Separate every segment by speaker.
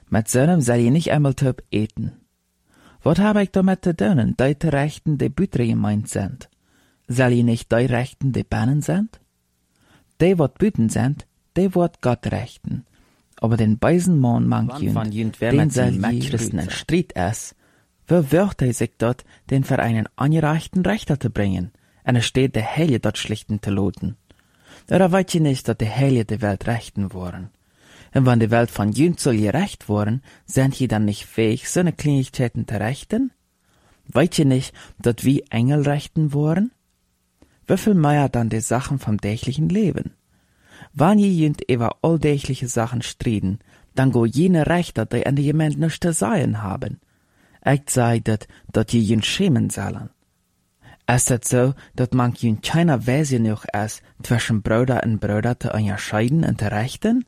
Speaker 1: Mit seinem soll je nicht einmal töp eten. Wat habe ich damit zu tun, die te Rechten, die bütre gemeint sind? Soll je nicht die Rechten, die Bannen sind? Die, wat büten sind, die wat Gott rechten. Aber den beisen Mann mank jünd, den soll je Christen in Streit es, wo wird sich dort, den für einen angereichten Rechter zu bringen, und es steht der Heilige dort schlichten zu loten. Oder weißt je nicht, dass die Heilige die Welt rechten wollen? Und wenn die Welt von jünd soll gerecht worden, sind je dann nicht fähig, so eine Kleinigkeiten zu rechten? Weißt je nicht, dass wir Engel rechten wollen? Wieviel mehr dann die Sachen vom täglichen Leben? Wenn je jünd über alldächliche Sachen striden, dann go jene Rechter, die an die Gemeinde nichts zu sagen haben. Ich sei dat je jünd schämen sollen. Es ist so, dass man jünd keiner Weise noch ist, zwischen Brüder und Brüder zu unterscheiden und zu rechten?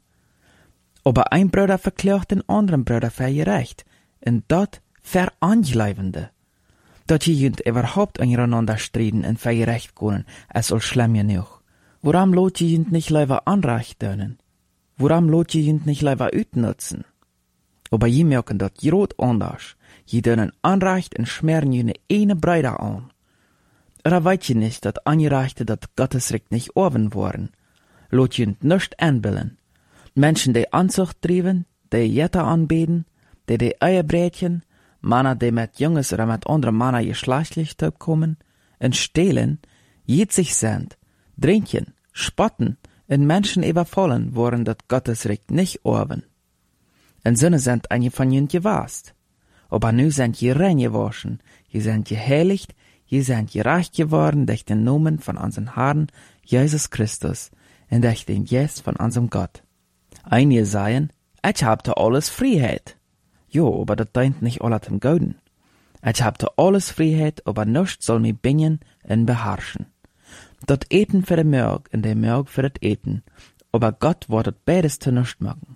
Speaker 1: Aber ein Bruder verklagt den anderen Bruder für gerecht, und dort verangleibende. Dat je jünd überhaupt untereinander striden und für gerecht können, es soll schlimm genug. Warum lot je jünd nicht lieber Anrecht tönen? Warum lot je jünd nicht lieber utnutzen? Aber je merken dat jrot anders. Je dönen Anrecht und schmeren jene eine Brüder an. Oder weißt je nicht, dat Angereichte dat Gottesrecht nicht oben worden? Lot jünd nicht anbillen. Menschen, die Anzucht trieben, die Jetter anbeten, die Eierbrätchen, Männer, die mit Junges oder mit anderen Männern geschlechtlich kommen, und stehlen, jitzig sind, trinken, spotten, und Menschen überfallen, worden dat Gottesrecht nicht oben. Und Sinne sind einige von jünd gewast. Aber nu sind je rein gewaschen, je sind geheiligt, je sind gerecht geworden durch den Namen von unserem Herrn Jesus Christus und durch den Geist von unserem Gott. Einige sagen, ich hab da alles Freiheit. Jo, aber das deint nicht alle zum Guten. Ich hab da alles Freiheit, aber nichts soll mich bingen und beherrschen. Dat Eten für den Mörg und der Mörg für das Eten, aber Gott wird beides zu nichts machen.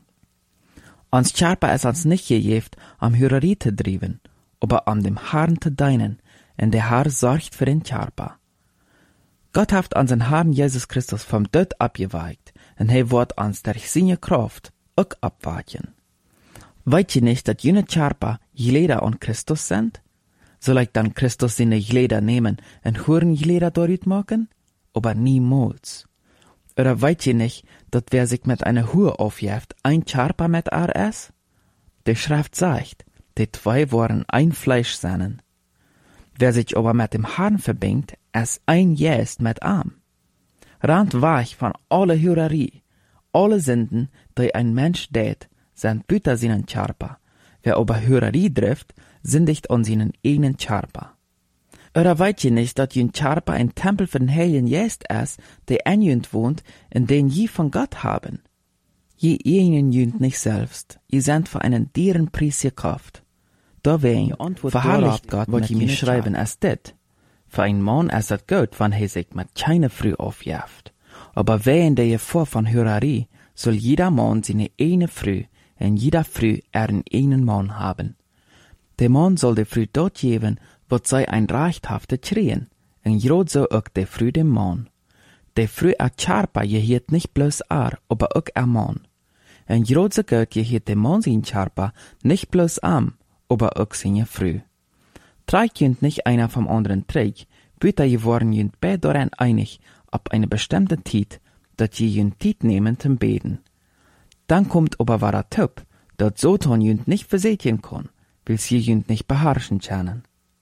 Speaker 1: Uns Charpa ist uns nicht gegeben, am Hürerie zu drieben, aber am dem Herrn zu dienen, und der Herr sorgt für den Charpa. Gott hat unseren Herrn Jesus Christus vom Tod abgeweicht, und er wird uns durch seine Kraft auch abweichen. Weißt ihr nicht, dass jene Charpa Glieder an Christus sind? Soll ich dann Christus seine Glieder nehmen und Hurenglieder dort machen? Aber niemals. Oder weißt ihr nicht, dass wer sich mit einer Hure aufjäft, ein Charpa mit ist? Die Schrift sagt, die zwei wollen ein Fleisch sein. Wer sich aber mit dem Herrn verbindet, ist ein Geist mit ihm. Rand weich von alle Hurerie, alle Sünden, die ein Mensch tät, sind büter seinen Charpa. Wer aber Hurerie trifft, sündigt an seinen eigenen Charpa. Oder weißt ihr nicht, dass jün Charpa ein Tempel für den Heiligen Geist ist, der in jünd wohnt, in den je von Gott haben? Je ihnen jünd nicht selbst, je sind für einen dearen Preis gekauft. Da wen verherrlicht Gott, was je mir schreiben, als dit. Für einen Mann ist das gut, wenn er sich mit keine Früh aufjaft. Aber während der vor von Hurerie, soll jeder Mann seine eine Früh, und jeder Früh einen Mann haben. Der Mann soll der Früh dort geben, wat sei ein rechthafte Trien, en jrod so ook de Früh dem Mann. De Früh a Charpa jehiet nicht bloß aber ook a Mann. En jrod so gut jehiet de Mann sin Charpa nicht bloß aber ook seine Früh. Trägt jünd nicht einer vom anderen Träg, büter geworden jünd bei daran einig, ab eine bestimmte Tiet, dat je jünd Tiet nehmen zum Beten. Dann kommt aber wahrer Typ, dat so ton jünd nicht versätigen kann, will sie jünd nicht beherrschen können.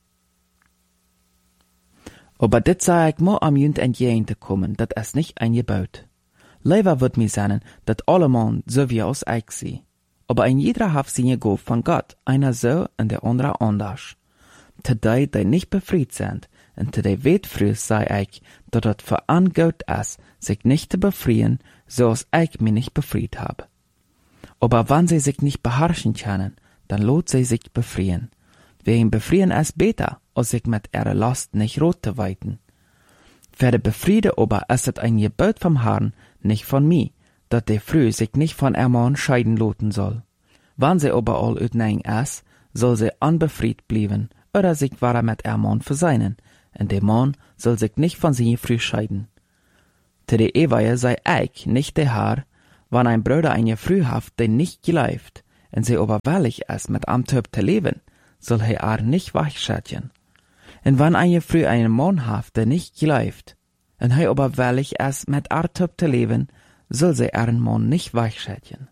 Speaker 1: Aber dit sei ich mo am jünd entgegen zu kommen, dat es nicht eingebaut. Lieber wird mir sagen, dat alle Mann so wie aus ich sie. Aber ein jeder hat seine Gabe von Gott, einer so und der andere anders. Zu die nicht befreit sind, und zu die wetfrüh sei ich, dat het für an Gott ist, sich nicht zu befreien, so als ich mich nicht befreit habe. Aber wenn sie sich nicht beherrschen können, dann lohnt sie sich befreien. Wer ihn befreien ist besser, als sich mit ihrer Last nicht rot zu weiten. Für die Befriede aber ist es ein Gebot vom Herrn, nicht von mir, dass der Früh sich nicht von ihr Mann scheiden loten soll. Wenn sie aber all utnein ist, soll sie unbefried bleiben, oder sich wahrer mit ihr Mann verseinen, und der Mann soll sich nicht von seiner Früh scheiden. Zu der Ewehe sei ich, nicht der Herr, wenn ein Bruder eine Früh haft, der nicht geleift, en sie aber willig is met am Töp te leven, soll hij haar nicht wegschätzen. En wann eine Frau einen Mann haft, der nicht gleift, en hij aber willig is met haar Töp te leven, soll sie ihren Mann nicht wegschätzen.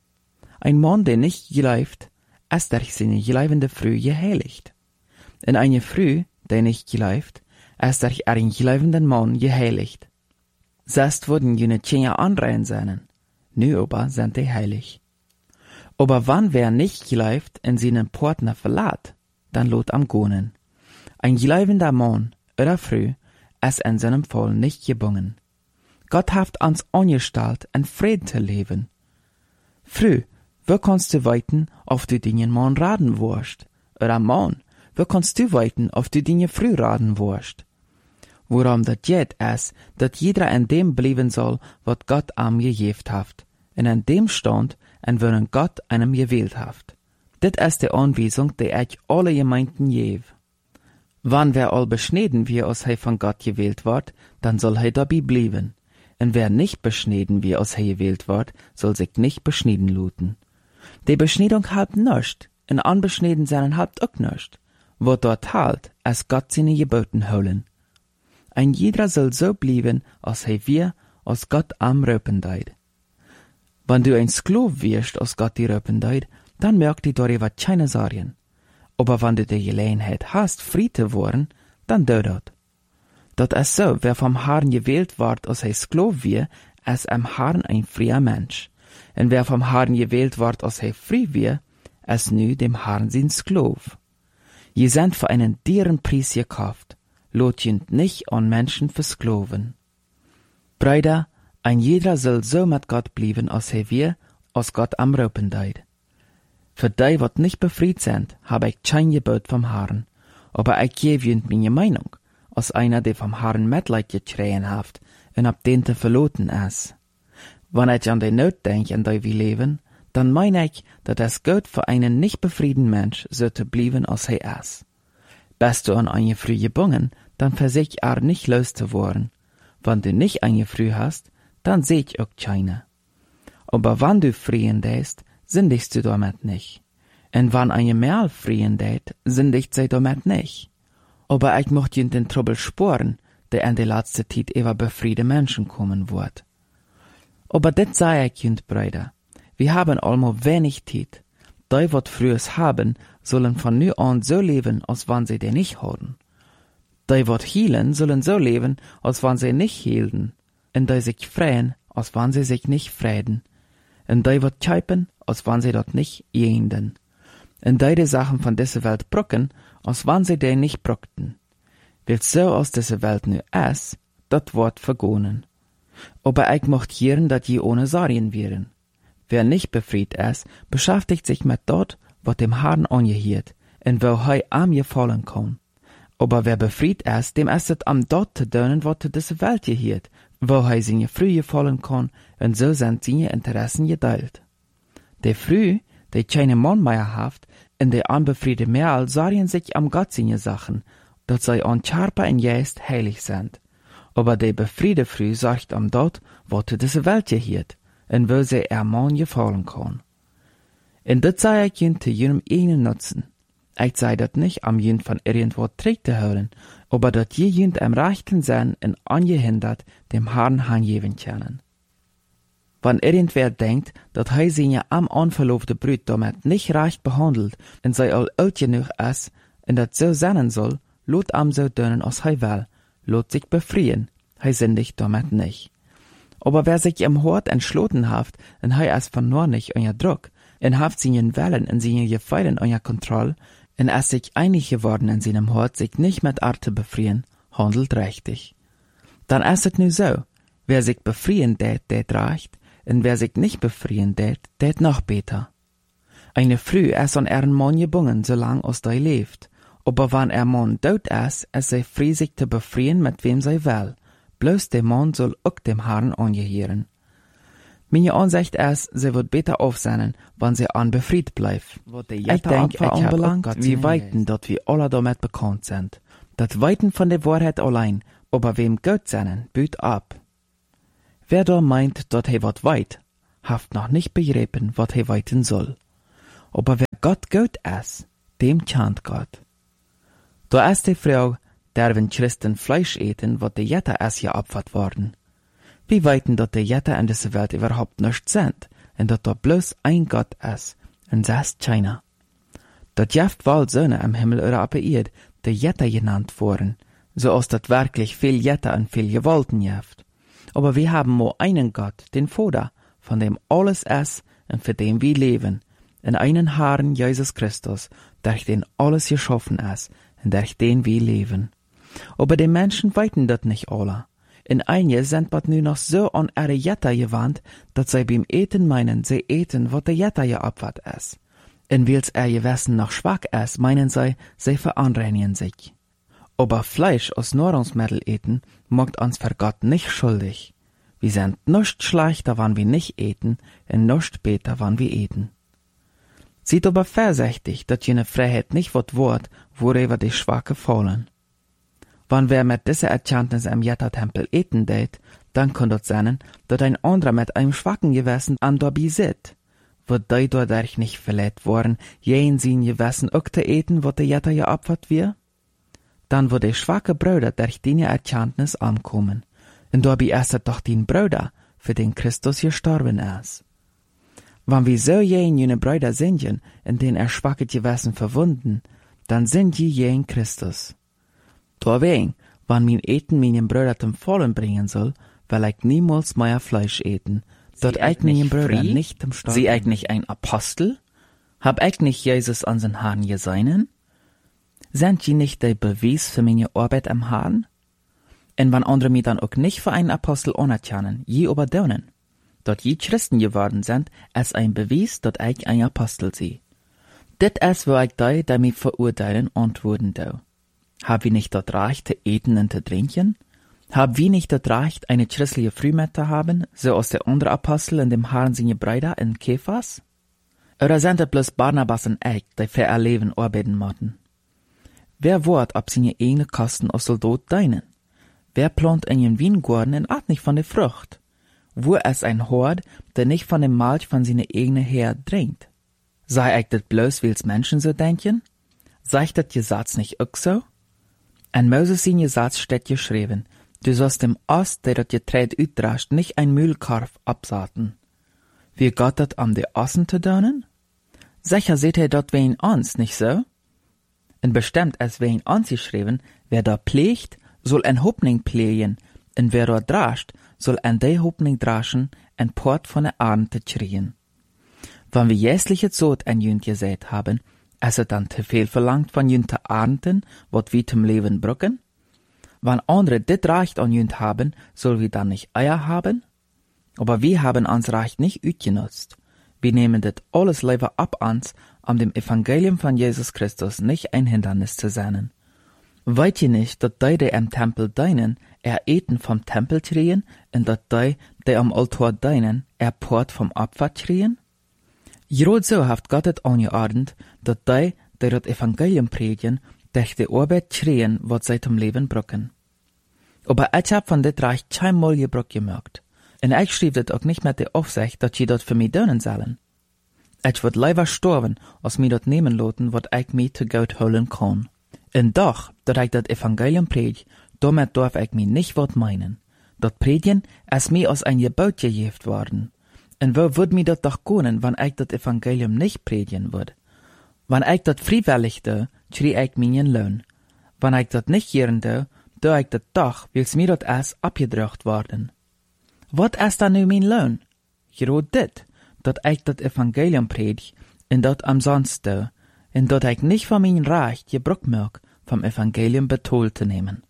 Speaker 1: Ein Mann, der nicht gleift, ist durch seine gleivende Frau geheiligt. En eine Frau, der nicht gleift, ist durch ihren gleivenden Mann geheiligt. Selbst wurden jene Tjener anrein seinen, nu aber sind die heilig. Aber wann wer nicht gleift in seinen Partner verlässt, dann lot am Gonen. Ein gleivender Mann oder Frau ist in seinem Fall nicht gebunden. Gott hat uns angestellt, in Frieden zu leben. Frau, wo kannst du weiten, ob du den Mann raten wirst? Oder Mann, wo kannst du weiten, ob du den Frau raten wirst? Worum das geht, ist, dass jeder in dem bleiben soll, was Gott ihm gegeben hat, und in dem Stand, in welchem Gott einem gewählt hat. Das ist die Anweisung, die ich alle Gemeinden gebe. Wann wer all beschneden wie als er von Gott gewählt wird, dann soll er dabei bleiben. Und wer nicht beschneden wie als er gewählt wird, soll sich nicht beschneden luten. Die Beschneidung hat nichts, und Anbeschneden seinen hat auch nichts. Wo dort halt, als Gott seine Geboten holen. Ein jeder soll so bleiben, als er wir, als Gott am Röpen deit. Wenn du ein Sklav wirst, als Gott die Röpen deit, dann merkt die darüber keine Sorgen. Aber wenn du die Gelegenheit hast, frei zu werden, dann do dat. Dat ist so, wer vom Herrn gewählt wird, als er Sklav wird, ist am Herrn ein freier Mensch. Und wer vom Herrn gewählt wird, als er frei wird, ist nu dem Herrn sein Sklav. Je sind für einen dearen Preis gekauft. Lot jent nicht an Menschen versklaven. Brüder, ein jeder soll so mit Gott bleiben, als er wir, als Gott am Röpen deit. Für die, wat nicht befried sind, habe ich kein Gebot vom Herrn, aber ich gebe jent meine Meinung, als einer, der vom Herrn Mitleid gekriegen hat, und ab den te verloten ist. Wenn ich an die Not denke, in der wir leben, dann meine ich, dass es gut für einen nicht befriedenen Mensch sollte bleiben, als er ist. Bist du an eine Früh gebunden, dann versich nicht loszuwerden. Wenn du nicht eine Früh hast, dann seh ich auch keine. Aber wenn du frieren däst, sündigst du damit nicht. Und wenn eine Merl frieren dät, sündigt sie damit nicht. Aber ich möchte in den Trouble sporen, der in der letzte Zeit über befriede Menschen kommen wird. Aber das sei ich, Jünd Brüder. Wir haben allmo wenig Zeit. Die, wat frühes haben, sollen von nu an so leben, als wenn sie den nicht haben. Die, wat hielen, sollen so leben, als wenn sie nicht hielten. Und die sich freien, als wenn sie sich nicht freiden. Und die, wat tscheipen, als wenn sie dort nicht jenden. Und die Sachen von dieser Welt brücken, als wenn sie den nicht brückten. Weil so aus dieser Welt nu ist, dat wird vergonen. Aber ich möchte hören, dass je ohne Sorgen wären. Wer nicht befried ist, beschäftigt sich mit dort, was dem Herrn angehiert, und wo er am gefallen kann. Aber wer befried ist, dem ist es am dort zu tun, was zu dieser Welt gehiert, wo er seine Früh gefallen kann, und so sind seine Interessen geteilt. Die Früh, die keine Mann mehr hat, und die unbefriede Merl sorgen sich am Gott seine Sachen, dass sie an Körper und Geist heilig sind. Aber die befriede Früh sorgt am dort, was zu dieser Welt gehiert, und wo sie ihr Mann gefallen kann. Und das sei ich ihnen zu jenem einen Nutzen. Ich sei das nicht, am jeden von irgendwo Trick zu hören, aber dass jemand im rechten Sinn und angehindert dem Herrn hingeben können. Wenn irgendwer denkt, dass er seine am unverlobte Brut damit nicht recht behandelt und sei all alt genug ist und das so sein soll, lot am so dönen als er will, lot sich befreien, er sündigt damit nicht. Aber wer sich im Hort entschlossen hat, und er ist von nur nicht unter Druck, und hat seinen Willen und seine Gefallen unter Kontrolle, und ist sich einig geworden in seinem Hort, sich nicht mit Art zu befreien, handelt richtig. Dann ist es nu so, wer sich befreien tät recht, und wer sich nicht befreien tät noch besser. Eine Frau ist an ihren Mann gebunden, solange als er lebt, aber wenn ihr Mann tot ist sie frei, sich zu befreien, mit wem sie will. Bloß der Mann soll auch dem Herrn angehören. Meine Ansicht ist, sie wird besser aufsehen, wenn sie unbefriedet bleibt. Ich denke, ich anbelangt, wie weiten dort wir alle damit bekannt sind. Das Weiten von der Wahrheit allein, aber wem Gott seinen, büt ab. Wer da meint, dort er wat weit, haft noch nicht begreifen, wat er weiten soll. Aber wer Gott gut ist, dem tjant Gott. Da ist die Frau, der wenn Christen Fleisch eten, wird die Jetta erst ja abfahrt worden. Wir weiten, dass die Jetta in dieser Welt überhaupt nicht sind, und dass da bloß ein Gott ist, und das ist China. Dat jeft wohl Söhne am Himmel oder auf der Erde, die Jetta genannt wurden, so als dat wirklich viel Jetta und viel Gewalten jeft. Aber wir haben nur einen Gott, den Vater, von dem alles ist und für den wir leben, in einen Herrn Jesus Christus, durch den alles geschaffen ist und durch den wir leben. Aber die Menschen weiten das nicht alle. In einige sind bald nur noch so an ihre Jetta gewandt, dass sie beim Eten meinen, sie eten, was der Jetta geopfert ist. Und weil's ihr Gewissen noch schwach ist, meinen sie verunreinigen sich. Aber Fleisch aus Nahrungsmittel eten, macht uns für Gott nicht schuldig. Wir sind nicht schlechter, wann wir nicht eten, und nicht besser, wann wir eten. Seid aber vorsichtig, dass jene Freiheit nicht wird, worüber die Schwache fallen. Wann wer mit dieser Erkenntnis am Jetta-Tempel eten deit, dann kann das sein, dass ein anderer mit einem schwachen Gewissen an dabei sitzt. Wird die dadurch nicht verletzt worden, jen sein Gewissen auch zu eten, was der Jetta geopfert wird? Dann wird die schwache Brüder durch die Erkenntnis ankommen. Und dabei ist es doch den Brüder, für den Christus gestorben ist. Wenn wir so jene Brüder sind, in denen schwache Gewissen verwunden, dann sind jen Christus. Deswegen, wenn mein Eten meinen Brüder zum Fallen bringen soll, will ich niemals mehr Fleisch eten, dort ich meinen Brüder nicht zum Sterben. Sie eigentlich ein Apostel? Hab ich nicht Jesus an den Herrn geseinen? Sind die nicht der Beweis für meine Arbeit am Herrn? Und wenn andere mich dann auch nicht für einen Apostel anerkennen, je aber dönen, dort je Christen geworden sind, als ein Beweis, dass ich ein Apostel sie. Dit ist, wo ich die mich verurteilen, antworten do. Hab wir nicht das Recht zu eten und zu trinken? Hab wir nicht das Recht, eine christliche Frühmette zu haben, so als der andere Apostel in dem Herrn seine Brüder in Kephas? Oder sind es bloß Barnabas und ich, die für ihr Leben arbeiten mochten? Wer wird ab seine eigene Kosten als Soldat dienen? Wer plant einen Weingarten und at nicht von der Frucht? Wo ist ein Hort, der nicht von dem Milch von seiner eigenen Herr trinkt? Sei ich das bloß, weil's Menschen so denken? Sei ich das Gesetz nicht auch so? An Moses sein Gesetz steht geschrieben, du sollst dem Ost, der das Getreide utdrascht, nicht ein Mühlkorb absaaten. Wie Gott das am de Osten zu tun? Sicher seht ihr dort wen uns, nicht so? Und bestimmt ist wen uns geschrieben, wer da pflegt, soll ein Hoffnung pflegen, und wer da drascht, soll an der Hoffnung draschen, ein Port von der Ernte kriegen. Wenn wir jährliche Zot an Jünd gesät haben, ist es dann zu viel verlangt von Jünd zu ernten, wat wir zum Leben brücken? Wenn andere dit Recht an Jünd haben, soll wir dann nicht Eier haben? Aber wir haben uns Recht nicht utgenutzt. Wir nehmen dit alles lieber ab uns, um dem Evangelium von Jesus Christus nicht ein Hindernis zu sein. Weißt ihr nicht, dass die am Tempel dienen, eten vom Tempel kriegen, und dass die am Altar dienen, Port vom Opfer kriegen? Gerade so hat Gott es angeordnet, dass die das Evangelium predigen, durch die Arbeit kriegen, was sie zum Leben brücken. Aber ich hab von dit Reich keinmal Gebrauch gemerkt. Und ich schrieb das auch nicht mit der Aufsicht, dass sie dort für mich dienen sollen. Ich würd lieber sterben, als mir dort nehmen lassen, was ich mir zu Gott holen kann. Und doch, dass ich das Evangelium predige, damit darf ich mir nicht was meinen. Das Predigen ist mir als ein Gebot gegeben worden. Und wo würd mir das doch gönnen, wenn ich das Evangelium nicht predigen würd? Wenn ich das freiwillig tue, krieg ich meinen Lohn. Wenn ich das nicht gern tue ich das doch, weil's mir das ist abgedrückt worden. Was ist dann nun mein Lohn? Gerade dit, dass ich das Evangelium predige, und das umsonst tue, und dass ich nicht von meinem Recht Gebrauch mag, vom Evangelium betont zu nehmen.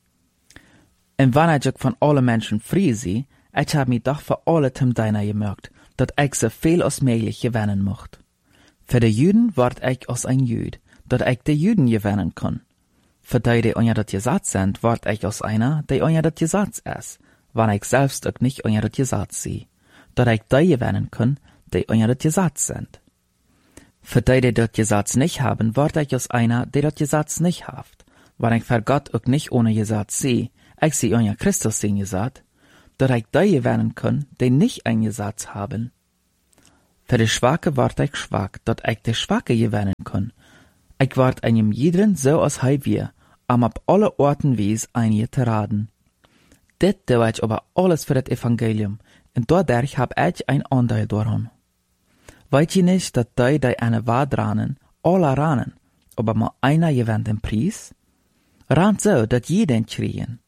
Speaker 1: Und wenn ich von allen Menschen frei sehe, ich hab mich doch für alle zum Deiner gemerkt, dass ich so viel als möglich gewinnen mocht. Für die Juden ward ich als ein Jüd, dass ich die Juden gewinnen kann. Für die unter das Gesetz sind, ward ich als einer, der unter das Gesetz ist, wenn ich selbst auch nicht unter das Gesetz sehe, dass ich die gewinnen kann, die unter das Gesetz sind. Für die das Gesetz nicht haben, ward ich als einer, der das Gesetz nicht haft, wenn ich für Gott auch nicht ohne Gesetz sehe, ich sehe unter Christus den Gesetz, dass ich die gewinnen kann, die nicht ein Gesetz haben. Für de Schwache ward ich schwach, dat ich de Schwache gewinnen kann. Ich ward einem jederen so als hij wir, op alle Orten wies een te raden. Dit doe ich aber alles für das Evangelium, und dadurch hab ich ein Anteil daran. Weet je nicht, dat die eine Waard ranen, alle ranen, aber mal einer gewinnt den Preis? Rand so, dat jeden schreien.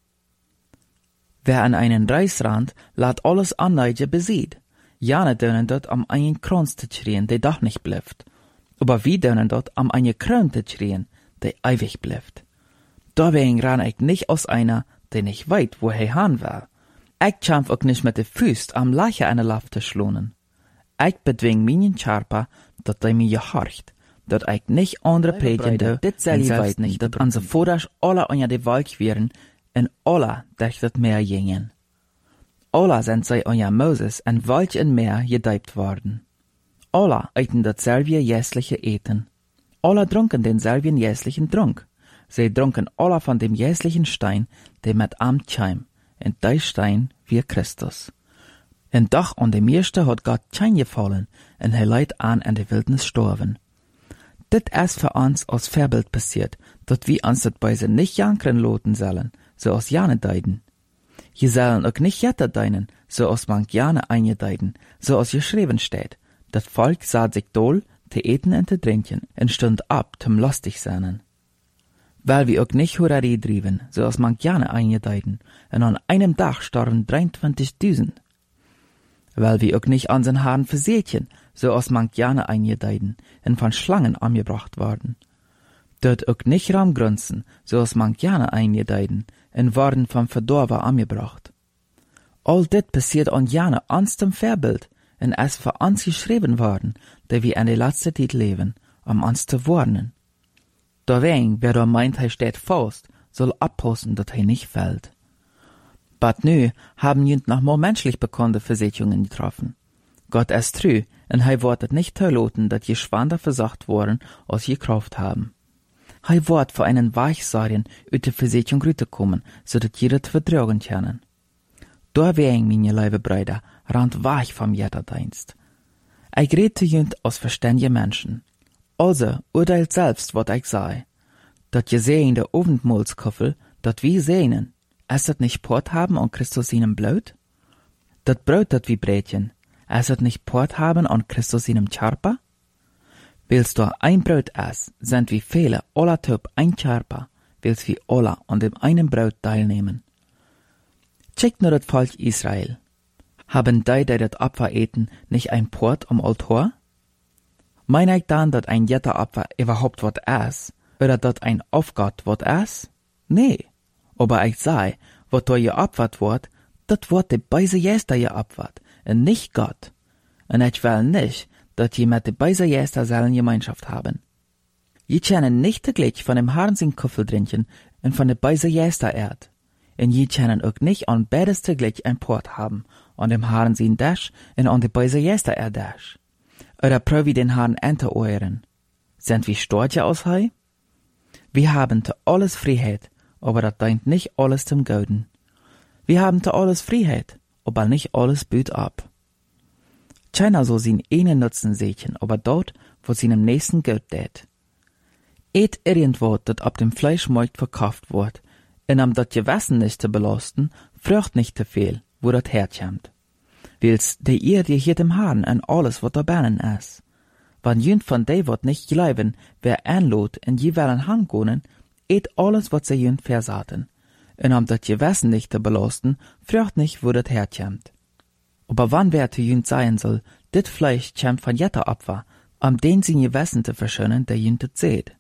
Speaker 1: Wer an einen Reis rannt, laat alles andere besieht. Jane dönen dort am einen Kranz zu schreien, der doch nicht bleibt. Aber wie dönen dort am einen Kron zu schreien, der ewig bleibt. Deswegen ran ich nicht aus einer, der nicht weit, wo er han war. Ich kämpf auch nicht mit de Füßt am Leiche eine Lauf zu schlonen. Ich bedwing meinen Charpa, dat er mir gehorcht, dat ich nicht andere predigen de, dit sel je weit nicht, dat an se Vordasch alle anja de Walk wären, en alle dech dat Meer gingen. Alle sind sie anja Moses en Walk in Meer gedeibt worden. Alle eiten datselbe jässliche Eten. Alle trunken denselben jässlichen Trunk. Sie trunken alle von dem jässlichen Stein, der mit am Scheim, und der Stein wie Christus. Und doch an dem ersten hat Gott Schein gefallen, und er leidt an in der Wildnis storben. Dit ist für uns als Vorbild passiert, dat wir uns dat Beise nicht jankern loten sollen, so als jane deiden. Je sollen auch nicht jetter deinen, so als man jane eingedeiden, so als geschrieben steht. Dat Volk sah sich doll, te eten und te trinken, und stund ab, zum lustig seinen. Weil wir auch nicht Hurerei drieben, so als man jane eingedeiden, und an einem Tag starben 23.000. Weil wir auch nicht an den Haaren versehtchen, so als man jane eingedeiden, und von Schlangen angebracht worden. Dort auch nicht Raumgrunzen, so als man jane eingedeiden, und worden vom Verdorber angebracht. All dit passiert an jane ans dem Vorbild, und es für uns geschrieben worden, der wir in der letzten Zeit leben, uns zu warnen. Deswegen, wer da meint, er steht fast, soll abpassen, dass er nicht fällt. But nu haben jünd noch mal menschlich bekannte Versicherungen getroffen. Gott ist treu, und er wird nicht verloten, dass je schwander versagt worden, als je Kraft haben. Er wird für einen Weichsarien ut der Versicherung rüberkommen, so dass jeder zu vertragen können. Deswegen, meine liebe Brüder, rand weich vom Jetterdienst. Ich rede zu jünd aus verständigen Menschen. Also, urteilt selbst, wat ich sei. Dat je sehen der Ofenmahlskoffel, dat wir sehnen, es dat nicht Port haben an Christus ihnen Blut? Dat Brot, dat wie Brätchen, es dat nicht Port haben an Christus ihnen Charpa? Willst du ein Brot essen, sind wie viele, aller Typ ein Charpa, willst wie alle an dem einen Brot teilnehmen. Check nur das Volk Israel. Haben die dat Opfer eten, nicht ein Port am Altar? Mein ich dann, dat ein jetter Opfer überhaupt wat ist, oder dat ein Aufgott wat ist? Nee. Aber ich sei, wat da geopfert wird, dat wird de Beise Jester geopfert, und nicht Gott. Und ich will nicht, dat je mit de Beise Jester sollen Gemeinschaft haben. Je können nicht täglich von dem Herrn sin Kuffel trinken und von de Beise Jester Erd. Und je können auch nicht an beides täglich ein Port haben, an dem Herrn sin Dash und an de Beise Jester Erd Dash. Oder probi den Herrn ente euren. Sind wir Storche aus Hei? Wir haben zu alles Freiheit, aber das deint nicht alles zum Gouden. Wir haben zu alles Freiheit, aber nicht alles büt ab. Keiner soll sin einen Nutzen sehen, aber dort, wo seinem nächsten Geld tät. Et irgendwo, dat ab dem Fleischmarkt verkauft wird, und am dat Gewissen nicht zu belasten, fragt nicht zu viel, wo dat herkommt. Wils de ihr dir hier dem Haaren an alles, wat da bannen is. Wann jünd von de wat nicht gleiben, wer einlot in jeweiligen Hangonen, et alles, wat se jünd versaten. Und am dat Gewissen nicht zu belasten, fragt nicht, wo dat herkommt. Aber wann wer zu jünd sein soll, dit Fleisch kämmt von jetter Opfer, am den sie Gewissen zu verschönen, der jünd het seht.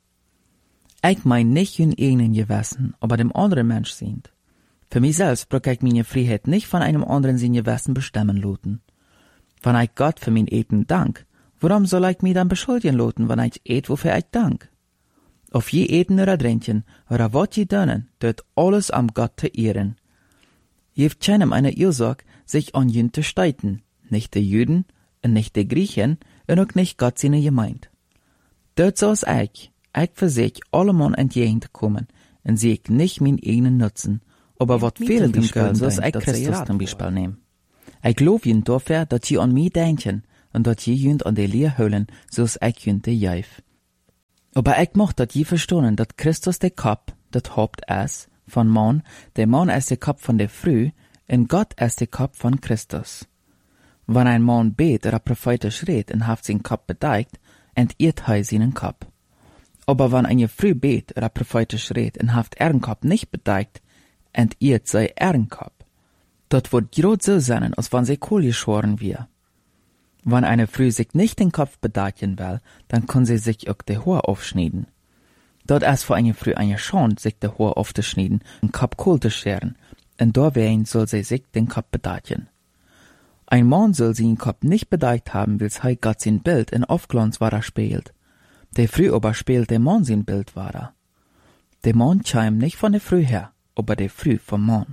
Speaker 1: Ich mein nicht jünd einen Gewissen, aber dem anderen Mensch sind. Für mich selbst brück ich meine Freiheit nicht von einem anderen sin Gewissen bestimmen loten. Wenn ich Gott für mein Eten dank, warum soll ich mich dann beschuldigen loten, wenn ich et, wofür ich dank? Auf je eten oder trinken, oder wat je dönen, tut alles am Gott zu ehren. Jeft keinem eine Ursache, sich an jünd zu streiten, nicht die Juden, und nicht die Griechen, und auch nicht Gott seine Gemeinde. Dort so ist ich versech allemal entgegenzukommen, und sehe ich nicht mein eigenen Nutzen, aber wat fehlt dem Geld, so ich Christus zum Beispiel nehmen. Ich glaub ihnen dafür, dass sie an mich denken, en dat je junt aan de leer houden, zoals ik junt de juif. Aber ik mocht dat je verstonen, dat Christus de kop, dat Haupt is, van man, de man is de kop van de vrouw, en God is de kop van Christus. Wanneer een man beet er prophetisch redt en heeft zijn kop bedekt, enteert hij zijn kop. Aber wanneer een vrouw beet er prophetisch redt en heeft ihren kop niet bedekt, enteert zij ihren kop. Dat wordt groot zo zijn, als wanneer zij kool geschoren weer. Wanneer eine Frau sich nicht den Kopf bedecken will, dann kann sie sich auch die Haare aufschneiden. Dort ist für eine Frau eine Chance, sich die Haare aufzuschneiden, den Kopf kohl zu scheren, und dawein soll sie sich den Kopf bedecken. Ein Mann soll seinen Kopf nicht bedeckt haben, weil er Gott sein Bild in Aufglanz war spielt. Der Frau aber spielt der Mann sein Bild war. Der Mann kam nicht von der Frau her, aber der Frau vom Mann.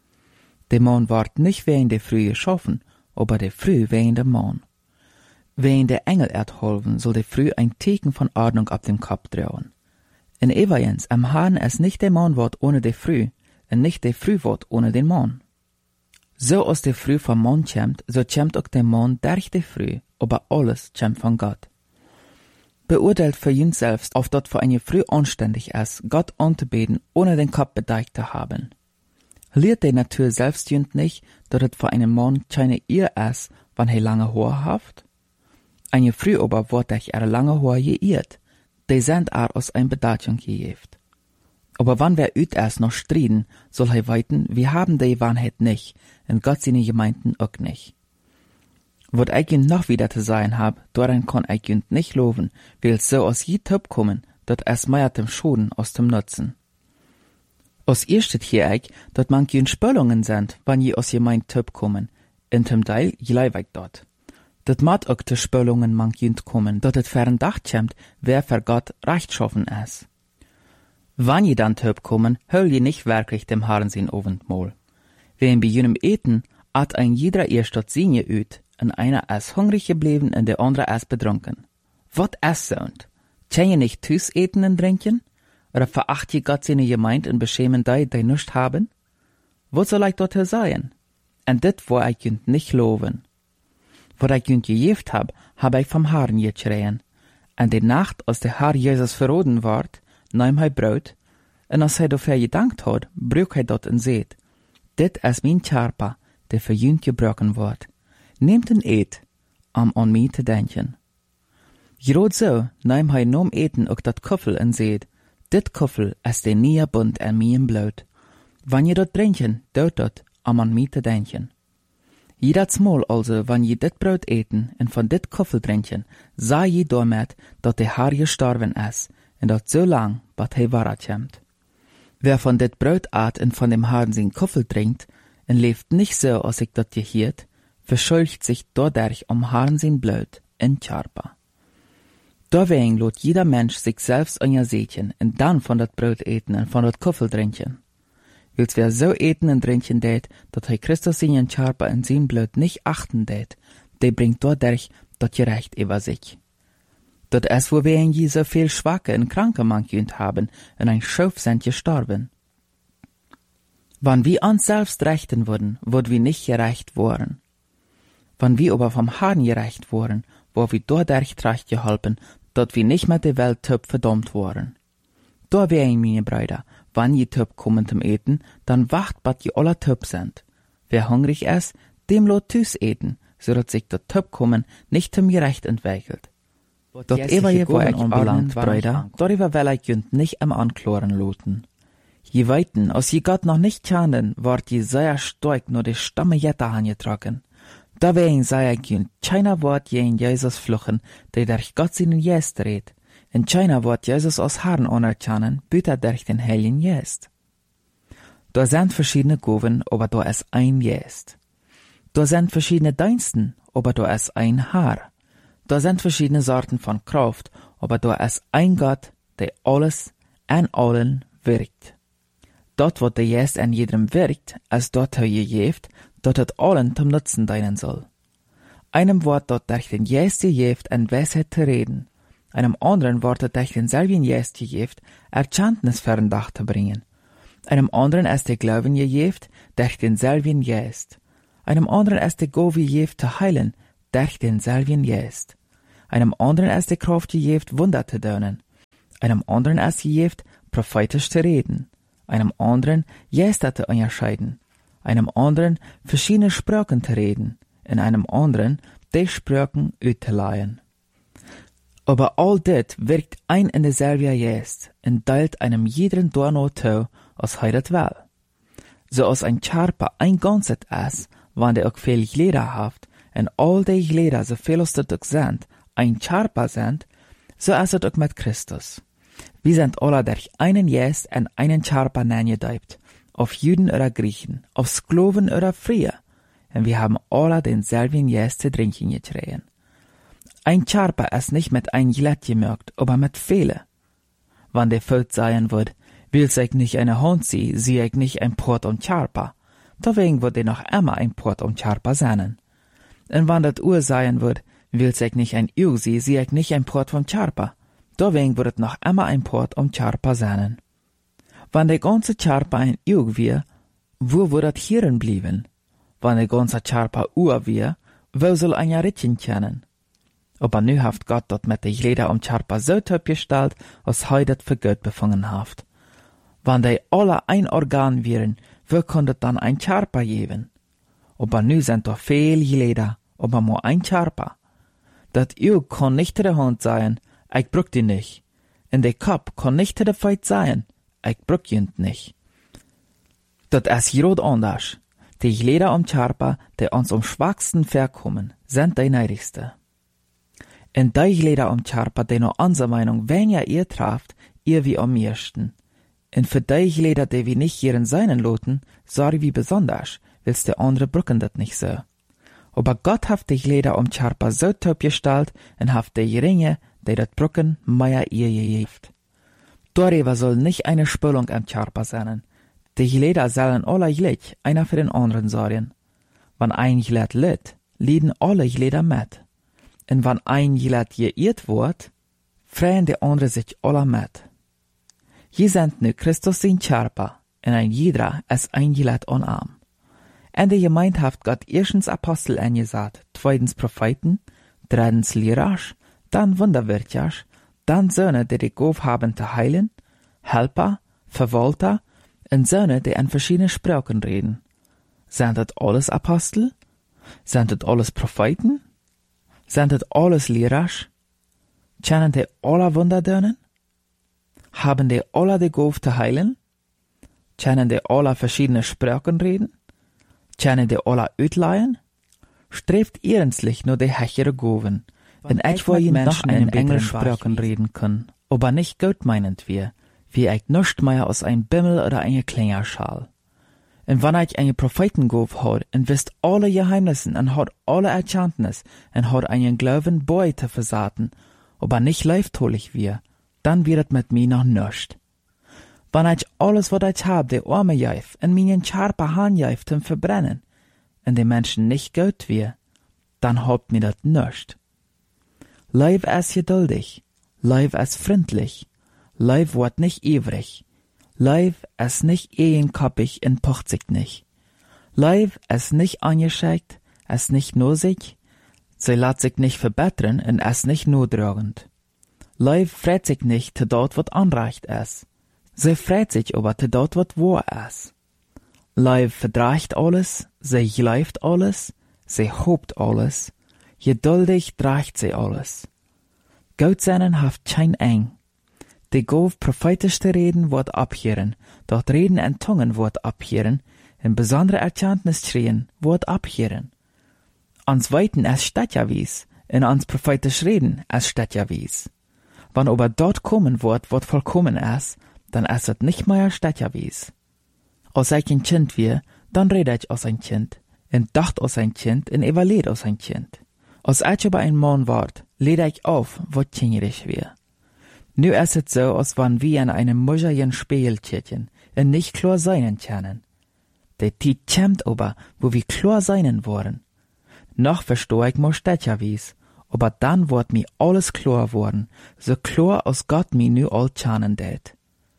Speaker 1: Der Mann ward nicht wegen der Frau geschaffen, aber der Frau wegen der Mann. Wegen der Engel erdholven soll der Frau ein Teken von Ordnung auf dem Kopf trauen. In Evajens am Haaren es nicht der Mann wort ohne der Frau, und nicht der Frau wort ohne den Mann. So als der Frau vom Mann kämmt, so kämmt auch der Mann durch die Frau, aber alles kämmt von Gott. Beurteilt für ihn selbst, auf dort für eine Frau anständig ist, Gott anzubeten, ohne den Kopf bedeckt zu haben. Lehrt der Natur selbst jünd nicht, dass es für einen Mann keine Ehe ist, wann er lange Haare haft? Eine Frau aber wird durch ihre lange Haare geirrt, die sind aus ein Bedeckung gejeft. Aber wann wer üt erst noch striden, soll er weiten, wir haben die Wahrheit nicht, und Gott seine Gemeinden auch nicht. Wat ich ihn noch wieder zu sagen hab, daran kann ich ihn nicht loben, weil es so aus je Töp kommen, dat es mehr dem Schoden aus dem Nutzen. Aus ihr steht hier ich, dat man jün Spöllungen sind, wann je aus gemeint Töp kommen, in dem Teil gleiweg dort. Dat mat auch te Spöllungen man jün kommen, dat het fern dacht kämmt, wer für Gott rechtschaffen ist. Wann je dann Töp kommen, höll je nicht wirklich dem Herrn sein Oventmahl. Wen bei jenem Eten, hat ein jeder erst dat Sinje üt, und einer ist hungrig geblieben und der andere ist betrunken. Wat ist sound? Kann je nicht Tüß eten und trinken? Oder veracht je Gott seine Gemeinde und beschämen die nicht haben? Wat soll ich dort sagen? Und dit wo ich jünd nicht loben. Wat ich jünd gejeft hab ich vom Herrn geschreien. Und die Nacht, als der Herr Jesus verroden ward, nahm er Brot, und als er dafür gedankt hat, brüch er dort und seht. Dit ist mein Körper, der für jünd gebrochen wird. Nehmt en eet, an mij te denken. Groot zo, nahm hij nom eten ook dat kuffel en zeed, dit kuffel is de nieuwe bund en mijn bloed. Wanneer je dat drinken, doet dat, an mij te denken. Jedes Mal also, wanneer je dit brood eten en van dit kuffel drinken, sei je damit, dat de Herr gestorben is, en dat so lang, bat hij waarheid komt. Wer von dit brood eet en van dem Herrn zijn kuffel trinkt, en leeft nicht so, als ik dat gehiert, verschuldigt sich dadurch Herrn sein Blut in Körper. Deswegen lot jeder Mensch sich selbst an ihr Sätchen und dann von dat Brot eten und von dat Kuffel trinken. Wils wer so eten und trinken dät, dat hij Christus in ihren Körper und sein Blut nicht achten dät, der bringt dadurch dat Gerecht über sich. Dat ist, wo wir in je so viel Schwache und Kranke manchünd haben und ein Schuf sind gestorben. Wann wir uns selbst rechten würden, würd wir nicht gerecht worden. Wann wir aber vom Herrn gerecht wurden, wo wir dadurch recht geholpen, dat wir nicht mit der Welt Töp verdammt waren. Da wären meine Brüder, wann je Töp kommen zum Eten, dann wacht, bat je alle Töp sind. Wer hungrig ist, dem lot Tüß eten, so dat sich dat Töp kommen nicht zum Gerecht entwickelt. Dort je wo ich anbelangt, Brüder, darüber will ich jünd nicht am Ankloren loten. Je weiten, als je Gott noch nicht kennen, ward je sehr stark nur die Stamme Jetta angetragen. Deswegen sei ich jünd, keiner Wort je in Jesus fluchen, der durch Gott seinen Jest redet. Und keiner Wort Jesus als Herrn anerkennen, büter durch den Heiligen Jest. Da sind verschiedene Goven, aber da ist ein Jest. Da sind verschiedene Diensten, aber da ist ein Herr. Da sind verschiedene Sorten von Kraft, aber da ist ein Gott, der alles an allen wirkt. Dort, wo der Jest an jedem wirkt, als dort er gegeft, dort het allen zum Nutzen dienen soll. Einem Wort dort durch den Jest gegeft, an Weisheit zu reden. Einem anderen Wort dort durch denselben Jest gegeft, Erkenntnis verdacht zu bringen. Einem anderen ist der Glauben gegeft, durch denselben Jest. Einem anderen ist der Gove gegeft zu heilen, durch denselben Geist. Einem anderen ist die Kraft gegeben, Wunder zu tun. Einem anderen ist gegeben, prophetisch zu reden. Einem anderen Geister zu unterscheiden. Einem anderen verschiedene Sprachen zu reden. In einem anderen die Sprachen auszuleihen. Aber all dit wirkt ein in derselbe Geist und teilt einem jeden Dorno zu, als er das will. So als ein Charpa ein Ganzes ist, wann der auch viel Glieder hat, und all die Glieder, so viel als das auch sind, ein Charpa sind, so ist es auch mit Christus. Wir sind alle durch einen Geist und einen Charpa gedeupt, auf Juden oder Griechen, auf Sklaven oder Freie, und wir haben alle denselben Geist zu trinken gekriegt. Ein Charpa ist nicht mit ein Glatt gemerkt, aber mit viele. Wann der Volk sagen wird, will ich nicht eine Hand sie, sehe ich nicht ein Port und Charpa, deswegen wird er noch immer ein Port und Charpa sein. Und wann das Uhr sagen wird, will ich nicht ein Uhr sie, sehe ich nicht ein Port von Charpa, deswegen wird es noch immer ein Port und Charpa sein. Wann der ganze Charpa ein Uhr wir, wo wird das hierin blieben? Wann der ganze Charpa Uhr wir, wo soll ein Ritchen kennen? Aber nu haft Gott dort mit der Glieder Charpa so töp gestellt, als hei dat für Gott befangen haft. Wann die alle ein Organ wären, wo konnte dann ein Charpa geben? Aber nu sind doch viel Glieder, aber nur ein Charpa. Dat Auge kann nicht der Hand sein, ich brück die nicht. In der Kopf kann nicht der Feit sein, ich brück ihn nicht. Dat ist jrod anders. Die Glieder Charpa, die uns schwachsten verkommen, sind die neidigste. In die Glieder Charpa, die noch unsere Meinung weniger ihr trafft, ihr wie am meisten. Und für die Glieder, die wir nicht ihren seinen loten, sorry wie besonders, willst der andere brücken dat nicht so. Aber Gott hat die Glieder Charpa so top gestellt und hat die geringe, die dat brücken, mehr ihr gegeft. Darüber soll nicht eine Spülung am Charpa sein. Die Glieder sollen alle gleich, einer für den anderen sorgen. Wenn ein Glied litt, lieden alle Glieder mit. Und wenn ein Glied geirrt wird, freuen die anderen sich alle mit. Je sind nu Christus sein Charpa, und ein jeder ist ein Glied an Arm. In der Gemeinde hat Gott erstens Apostel angesagt, zweitens Propheten, drittens Lehrer, dann Wunderwirker, dann Söhne, die Gabe haben zu heilen, Helfer, Verwalter und Söhne, die in verschiedenen Sprachen reden. Sind das alles Apostel? Sind das alles Propheten? Sind das alles Lehrer? Kennen die alle Wunder tun? Haben die alle die Gabe zu heilen? Kennen die alle verschiedene Sprachen reden? Kennen die alle ausleihen? Strebt ernstlich nur die hechere Gaben, wenn ich vor ihnen noch einen englischen Sprachen reden kann, aber nicht gut meinend wie ich nicht mehr aus ein Bimmel oder eine Klingerschal. Und wenn ich eine Prophetengabe hat und wisst alle Geheimnissen und hat alle Erkenntnis und hat einen Glauben bei zu versaten, aber nicht leiftolig wie, dann wird es mit mir noch nichts. Wenn ich alles, was ich hab, die Arme jäuf und meinen Charpa Hand jäuf zum Verbrennen, und die Menschen nicht gut wie, dann habt mir das nichts. Leib ist geduldig, Leib ist freundlich, Leib wird nicht ewig, Leib ist nicht ehenkoppig und pocht sich nicht. Leib ist nicht angeschickt, ist nicht nosig, sie lässt sich nicht verbessern und ist nicht notdragend. Leib freut sich nicht zu dort, was anreicht ist. Sie freut sich aber zu dort, was wahr ist. Leib verdracht alles, sie gleift alles, sie hobt alles, geduldig dracht sie alles. Gott seinen haft kein eng. Die Gabe prophetisch zu reden wird abhören, dort reden in Zungen wird abhören, in besondere Erkenntnis schreien wird abhören. Ans Weiten es steht ja wies, in ans prophetisch reden es steht ja wies. Wann aber dort kommen wird vollkommen ist, dann ist es nicht mehr steht ja wies. Als ich ein Kind wir, dann rede ich als ein Kind, und dacht als ein Kind, und evaluiert als ein Kind. Als ich aber ein Mann ward, lede ich auf, was kinderisch wir. Nu ist es so, als wenn wir in einem muscheligen Spielchen und nicht klar seinen können. Der Tiet kämmt aber, wo wir klar seinen wollen. Noch versteh ich mir steht ja wies, aber dann wird mir alles klar worden, so klar als Gott mir nu all kennen det.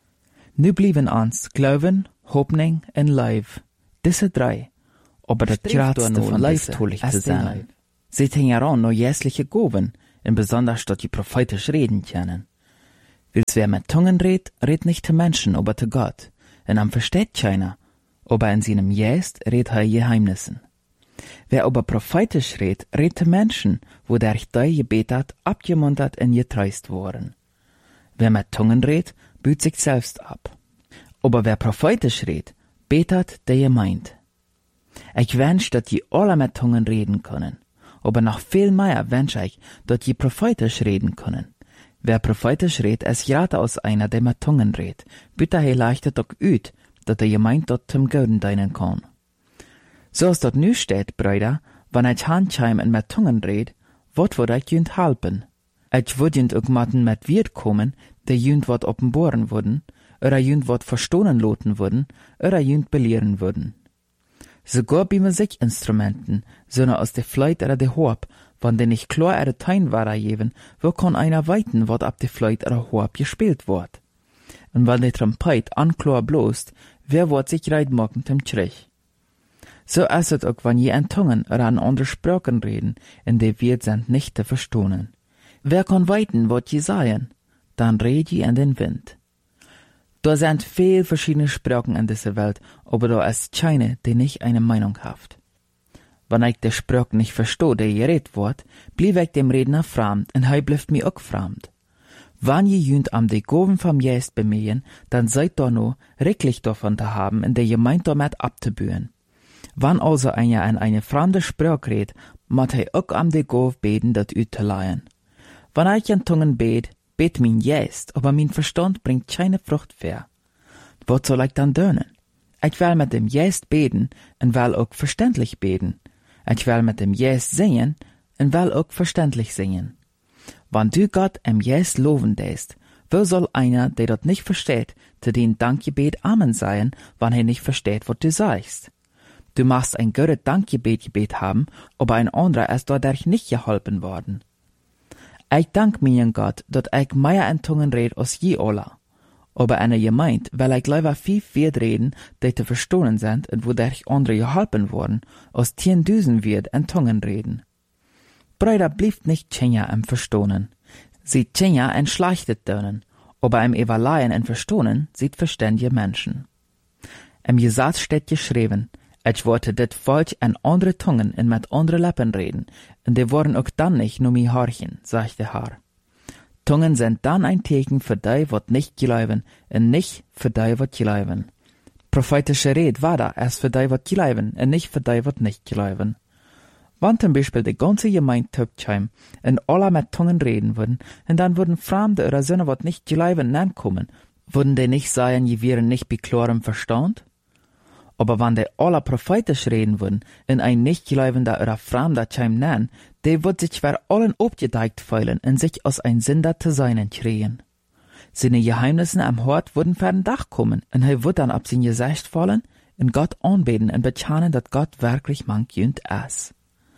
Speaker 1: Nu blieben uns Glauben, Hoffnung und Leib, diese drei, aber das Gradste von leiftolig zu sein. Sie hängen an nur jässliche Goben, in besonders dort die prophetisch reden kennen. Wils wer mit Tungen redet nicht zu Menschen, aber zu Gott. Und am versteht keiner, aber in seinem Jäst redet er Geheimnissen. Wer aber prophetisch redet zu Menschen, wo der die gebetet, abgemuntert und getreust worden. Wer mit Tungen büht sich selbst ab. Aber wer prophetisch betet der gemeint. Ich wünsch, dass die alle mit Tungen reden können. Aber noch viel mehr wünsch ich, dass die prophetisch reden können. Wer prophetisch es gerade aus einer, der mit Tungen büht er leichtet auch üt, dass der gemeint dort zum Göden dienen kann. So als dort nu steht, Brüder, wenn ich handscheim und mit Tungen wat ich jünd halpen? Ich würd jünd auch mit Wirt kommen, der jünd wat offenbaren würden, oder jünd wat verstohlen loten würden, oder jünd belehren würden. Sogar bei Musikinstrumenten, sondern aus der Flöte oder der Horb, wenn die nicht klar ihre Teinware geben, wo kann einer weiten, wat ab der Flöte oder Horb gespielt wird? Und wenn die Trompet anklar bloßt, wer wird sich reitmachen zum Trich? So ist es auch, wenn je an Tungen oder an andere Sprachen reden, in der wir sind nicht zu verstehen. Wer kann weiten, wat je sagen? Dann red je in den Wind. Da sind viel verschiedene Sprachen in dieser Welt, aber da ist keine, die nicht eine Meinung hat. Wenn ich die Sprache nicht verstehe, der geredet wird, blieb ich dem Redner fremd, und er bleibt mir auch fremd. Wenn je jünd am die Goven vom Jäst bemühen, dann seid da nur recklich davon zu haben, in der Gemeinde damit abzubühen. Wann also einer an eine fremde Sprache redet, muss er auch am die Gov beten, dat ut zu leihen. Wenn ich an Tungen bet mein Jäst, aber mein Verstand bringt keine Frucht mehr. Was soll ich dann tun? Ich will mit dem Jäst beten und will auch verständlich beten. Ich will mit dem Jäst singen und will auch verständlich singen. Wenn du Gott im Jäst loben lässt, wo soll einer, der das nicht versteht, zu den Dankgebet Amen sagen, wenn er nicht versteht, was du sagst? Du machst ein gutes Dankgebet haben, aber ein anderer ist dadurch nicht geholfen worden. Ich dank meinen Gott, dass ich mehr in Tungen red als je alle. Aber eine Gemeinde will ich lieber 5 Wörter reden, die zu verstehen sind und wodurch andere geholfen worden, als 10.000 Wörter in Tungen reden. Brüder blieft nicht tschenja im Verstohnen. Sie tschenja en schlechtet dönen, aber im Evaluieren en Verstohnen sieht verständige Menschen. Im Gesetz steht geschrieben, ich wollte dit Volk an andere Tungen und mit andere Lippen reden, und die wollen auch dann nicht nur mi horchen, sagt der Herr. Tungen sind dann ein Zeichen für die, wat nicht glauben, und nicht für die, wat glauben. Prophetische Red war da erst für die, wat glauben, und nicht für die, wat nicht glauben. Wenn zum Beispiel die ganze Gemeinde töpfheim und alle mit Tungen reden würden, und dann würden Fremde oder Söhne, wat nicht glauben, nankommen, würden die nicht sagen, je wären nicht bei klarem Verstand? Aber wenn die alle prophetisch reden würden, in ein nicht-Gläubender oder Fremder Scheim nennen, der wird sich für allen abgedeckt fühlen und sich als ein Sünder zu sein kriegen. Seine Geheimnisse am Hort würden für den Dach kommen, und er wird dann ab sein Gesicht fallen und Gott anbeten und bekennen, dass Gott wirklich manchjünd ist.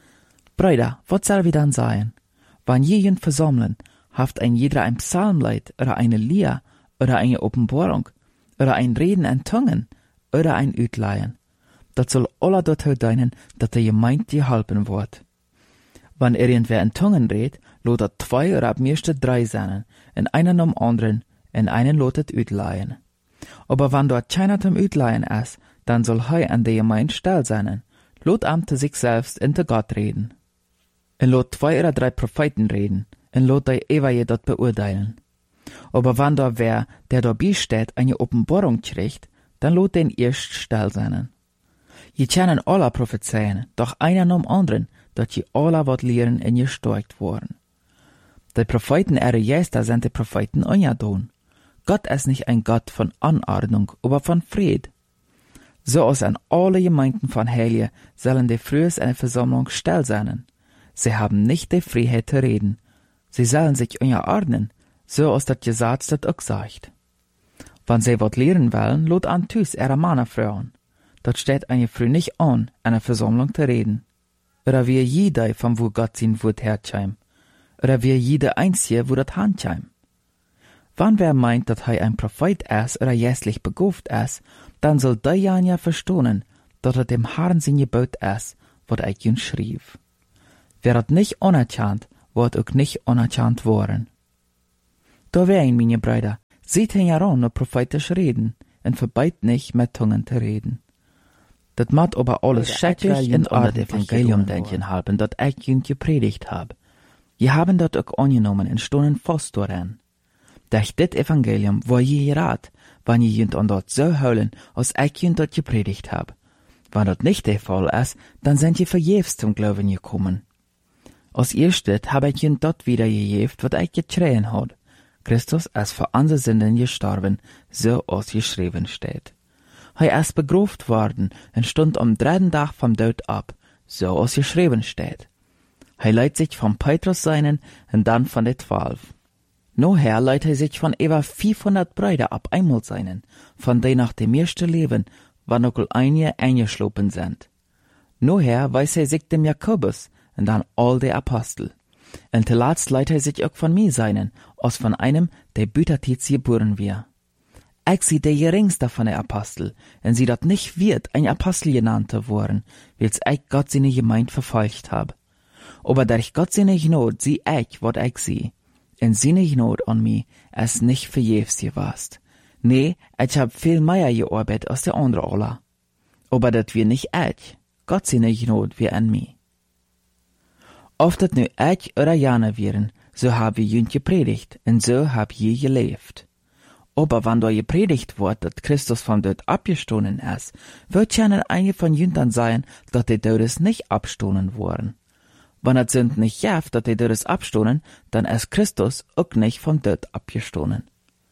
Speaker 1: Brüder, was soll wir dann sagen? Wenn jemand versammeln, haft ein jeder ein Psalmlied oder eine Lieder oder eine Offenbarung oder ein Reden in Tungen, oder ein Utleihen. Dat soll alle dazu dienen, dass der Gemeinde geholfen wird. Wenn irgendwer in Tungen redet, lotet 2 oder ab meiste 3 sein, in einen am anderen, in einen lotet Utleihen. Aber wenn dort keiner zum Utleihen ist, dann soll er an der Gemeinde still sein, lot am zu sich selbst und zu Gott reden. Und lot 2 oder 3 Propheten reden, und lot die Evaje dort beurteilen. Aber wenn da wer, der dabei steht, eine Offenbarung kriegt, dann lot den erst still sein. Je können alle prophezeien, doch einer nom anderen, dat je alle wat lehren en je steugt worden. Die Propheten ihre Geister sind die Propheten ungedon. Gott ist nicht ein Gott von Anordnung, aber von Fried. So als an alle Gemeinden von Heiligen sollen die frühes eine Versammlung still sein. Sie haben nicht die Freiheit zu reden. Sie sollen sich unterordnen, so als das Gesetz das auch sagt. Wenn sie wat lehren wollen, lot an Tüs ihre Männer fragen. Dort steht eine Frau nicht an, einer Versammlung zu reden. Oder wie jeder, von wo Gott sein Wort herscheim. Oder wie jeder Einzige, wo das handscheim. Wenn wer meint, dass er ein Prophet ist oder jästlich begabt ist, dann soll der ja verstehen, dass dem Herrn sein Gebot ist, was ich ihn schrieb. Wer dat nicht anerkannt, wordt ook nicht anerkannt worden. Da wären, meine Brüder, seht hin heran nur prophetisch reden, und verbeit nicht mit Zungen zu reden. Dat mat aber alles schrecklich in Art Evangelium denken haben, dat ich jüng gepredigt hab. Je haben dat ook angenommen und stonden fast daran. Durch dit Evangelium war je gerat, wann je jünt an dat so heulen, als ich jünt dat gepredigt hab. Wenn dat nicht der Fall ist, dann sind je verjährs zum Glauben gekommen. Als erstes hab ich jünt dat wieder gejeft, wat ich geschrien hat. Christus ist für unsere Sünden gestorben, so als geschrieben steht. Er ist begraft worden und stund am 3. Tag vom Tod ab, so als geschrieben steht. Er leitet sich von Petrus seinen und dann von den 12. Nachher leitet er sich von über 500 Brüder ab einmal seinen, von denen nach dem ersten Leben, wann auch einige eingeschlopen sind. Nachher weiß er sich dem Jakobus und dann all die Apostel. Und zuletzt leitet er sich auch von mir seinen, als von einem, der Bütertits geboren wir. Ich sie der geringste von den Apostel, und sie dat nicht wird ein Apostel genannt worden, weil's ich Gott seine Gemeinde verfolgt hab. Aber durch Gott seine Gnade sieh ich, wat ich sie. Und seine Gnade an mir ist nicht verjährs gewast. Nee, ich hab viel mehr gearbeitet als der andere alle. Aber dat wir nicht ich, Gott seine Gnade wir an mir. Oft dat nu ich oder Jana wären, so hab wir jünd gepredigt, und so hab je gelebt. Aber wenn da gepredigt wird, dass Christus vom Tod abgestoßen ist, wird ja einige von Jündern sein, dass die Todes nicht abstoßen worden. Wenn es sind nicht jaft, dass die Todes abstoßen, dann ist Christus auch nicht vom Tod abgestoßen.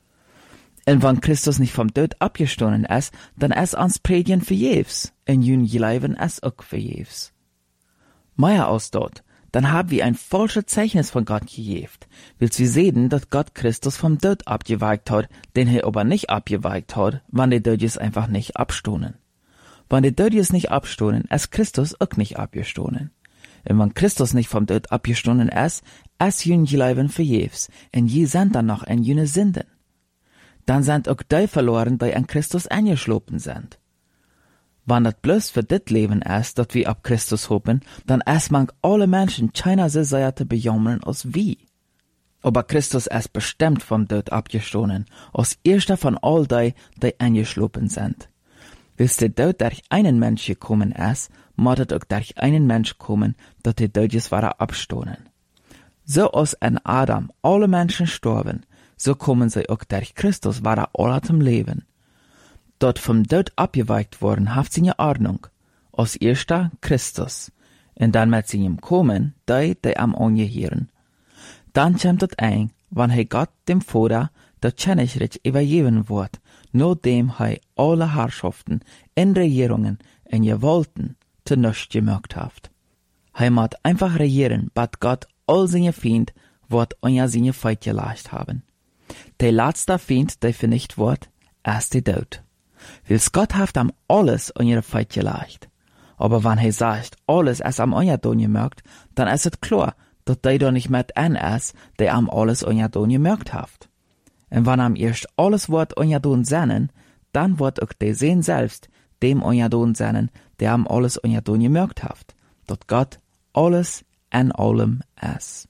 Speaker 1: Und wenn Christus nicht vom Tod abgestoßen ist, dann ist ans Predigen verjährs, und jün Leben ist auch verjährs. Mehr als dort, dann haben wir ein falsches Zeichnis von Gott gegeben, weil wir sehen, dass Gott Christus vom Tod abgeweigt hat, den er aber nicht abgeweigt hat, wenn die Dödjes einfach nicht abstoßen. Wenn die Dödjes nicht abstoßen, ist Christus auch nicht abgestoßen. Und wenn Christus nicht vom Tod abgestoßen ist jün Leben verjährs, und je sind dann noch in jüne Sünden. Dann sind auch die verloren, die an Christus eingeschlopen sind. Wenn das bloß für dit Leben ist, dat wir ab Christus hoffen, dann ist man alle Menschen keiner so sehr zu bejammern als wir. Aber Christus ist bestimmt vom Tod abgestoßen, als erster von all die eingeschlopen sind. Willst der Tod durch einen Mensch gekommen ist, muss es auch durch einen Mensch kommen, dass die Todjes waren abstoßen. So als an Adam alle Menschen sterben, so kommen sie auch durch Christus waren alle zum Leben. Dort vom Tod abgeweigt worden, haft sie in Ordnung. Als erster Christus. Und dann mit sie ihm kommen, die am ungehören. Dann kommt es ein, wann Gott dem Vater das Königreich übergeben wird, nur dem alle Herrschaften in Regierungen und Gewalten zu nichts gemacht hat. Muss einfach regieren, bis Gott all seine Feinde wird unter seine Feind gelegt haben. Der letzte Feind, der vernichtet wird, ist der Tod. Weil's Gott haft am alles an ihre Feind gelegt. Aber wenn sagt, alles ist am Onyadon gemerkt, dann ist es klar, dass die da nicht mit ein ist, der am alles Onyadon gemerkt haft. Und wenn am erst alles wird Onyadon sennen, dann wird auch der Sehen selbst dem Onyadon sennen, der am alles Onyadon gemerkt haft, dass Gott alles in allem ist.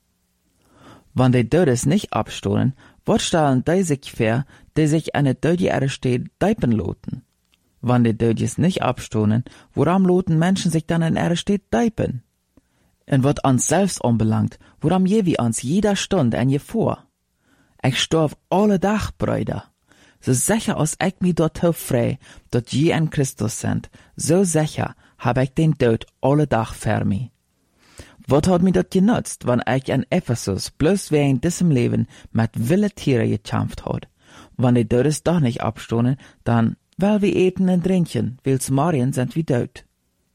Speaker 1: Wenn die Todes nicht abstoßen, wat stellen die sich vor, die sich an der Dödje Erde deipen loten? Wenn die Dödjes nicht abstoßen, woran loten Menschen sich dann in Erde deipen? Und wat uns selbst anbelangt, woran je wie uns jeder Stunde en je vor? Ich storf alle Tag, Brüder. So sicher als ich mich dort frei, dass je an Christus sind, so sicher hab ich den Tod alle Tag für mich. Wat hat mir das genutzt, wenn ich in Ephesus bloß während diesem Leben mit wilde Tiere gekämpft hat? Wenn die Todes doch nicht abstoßen, dann, weil wir eten und trinken, weil's morgen sind wir tot.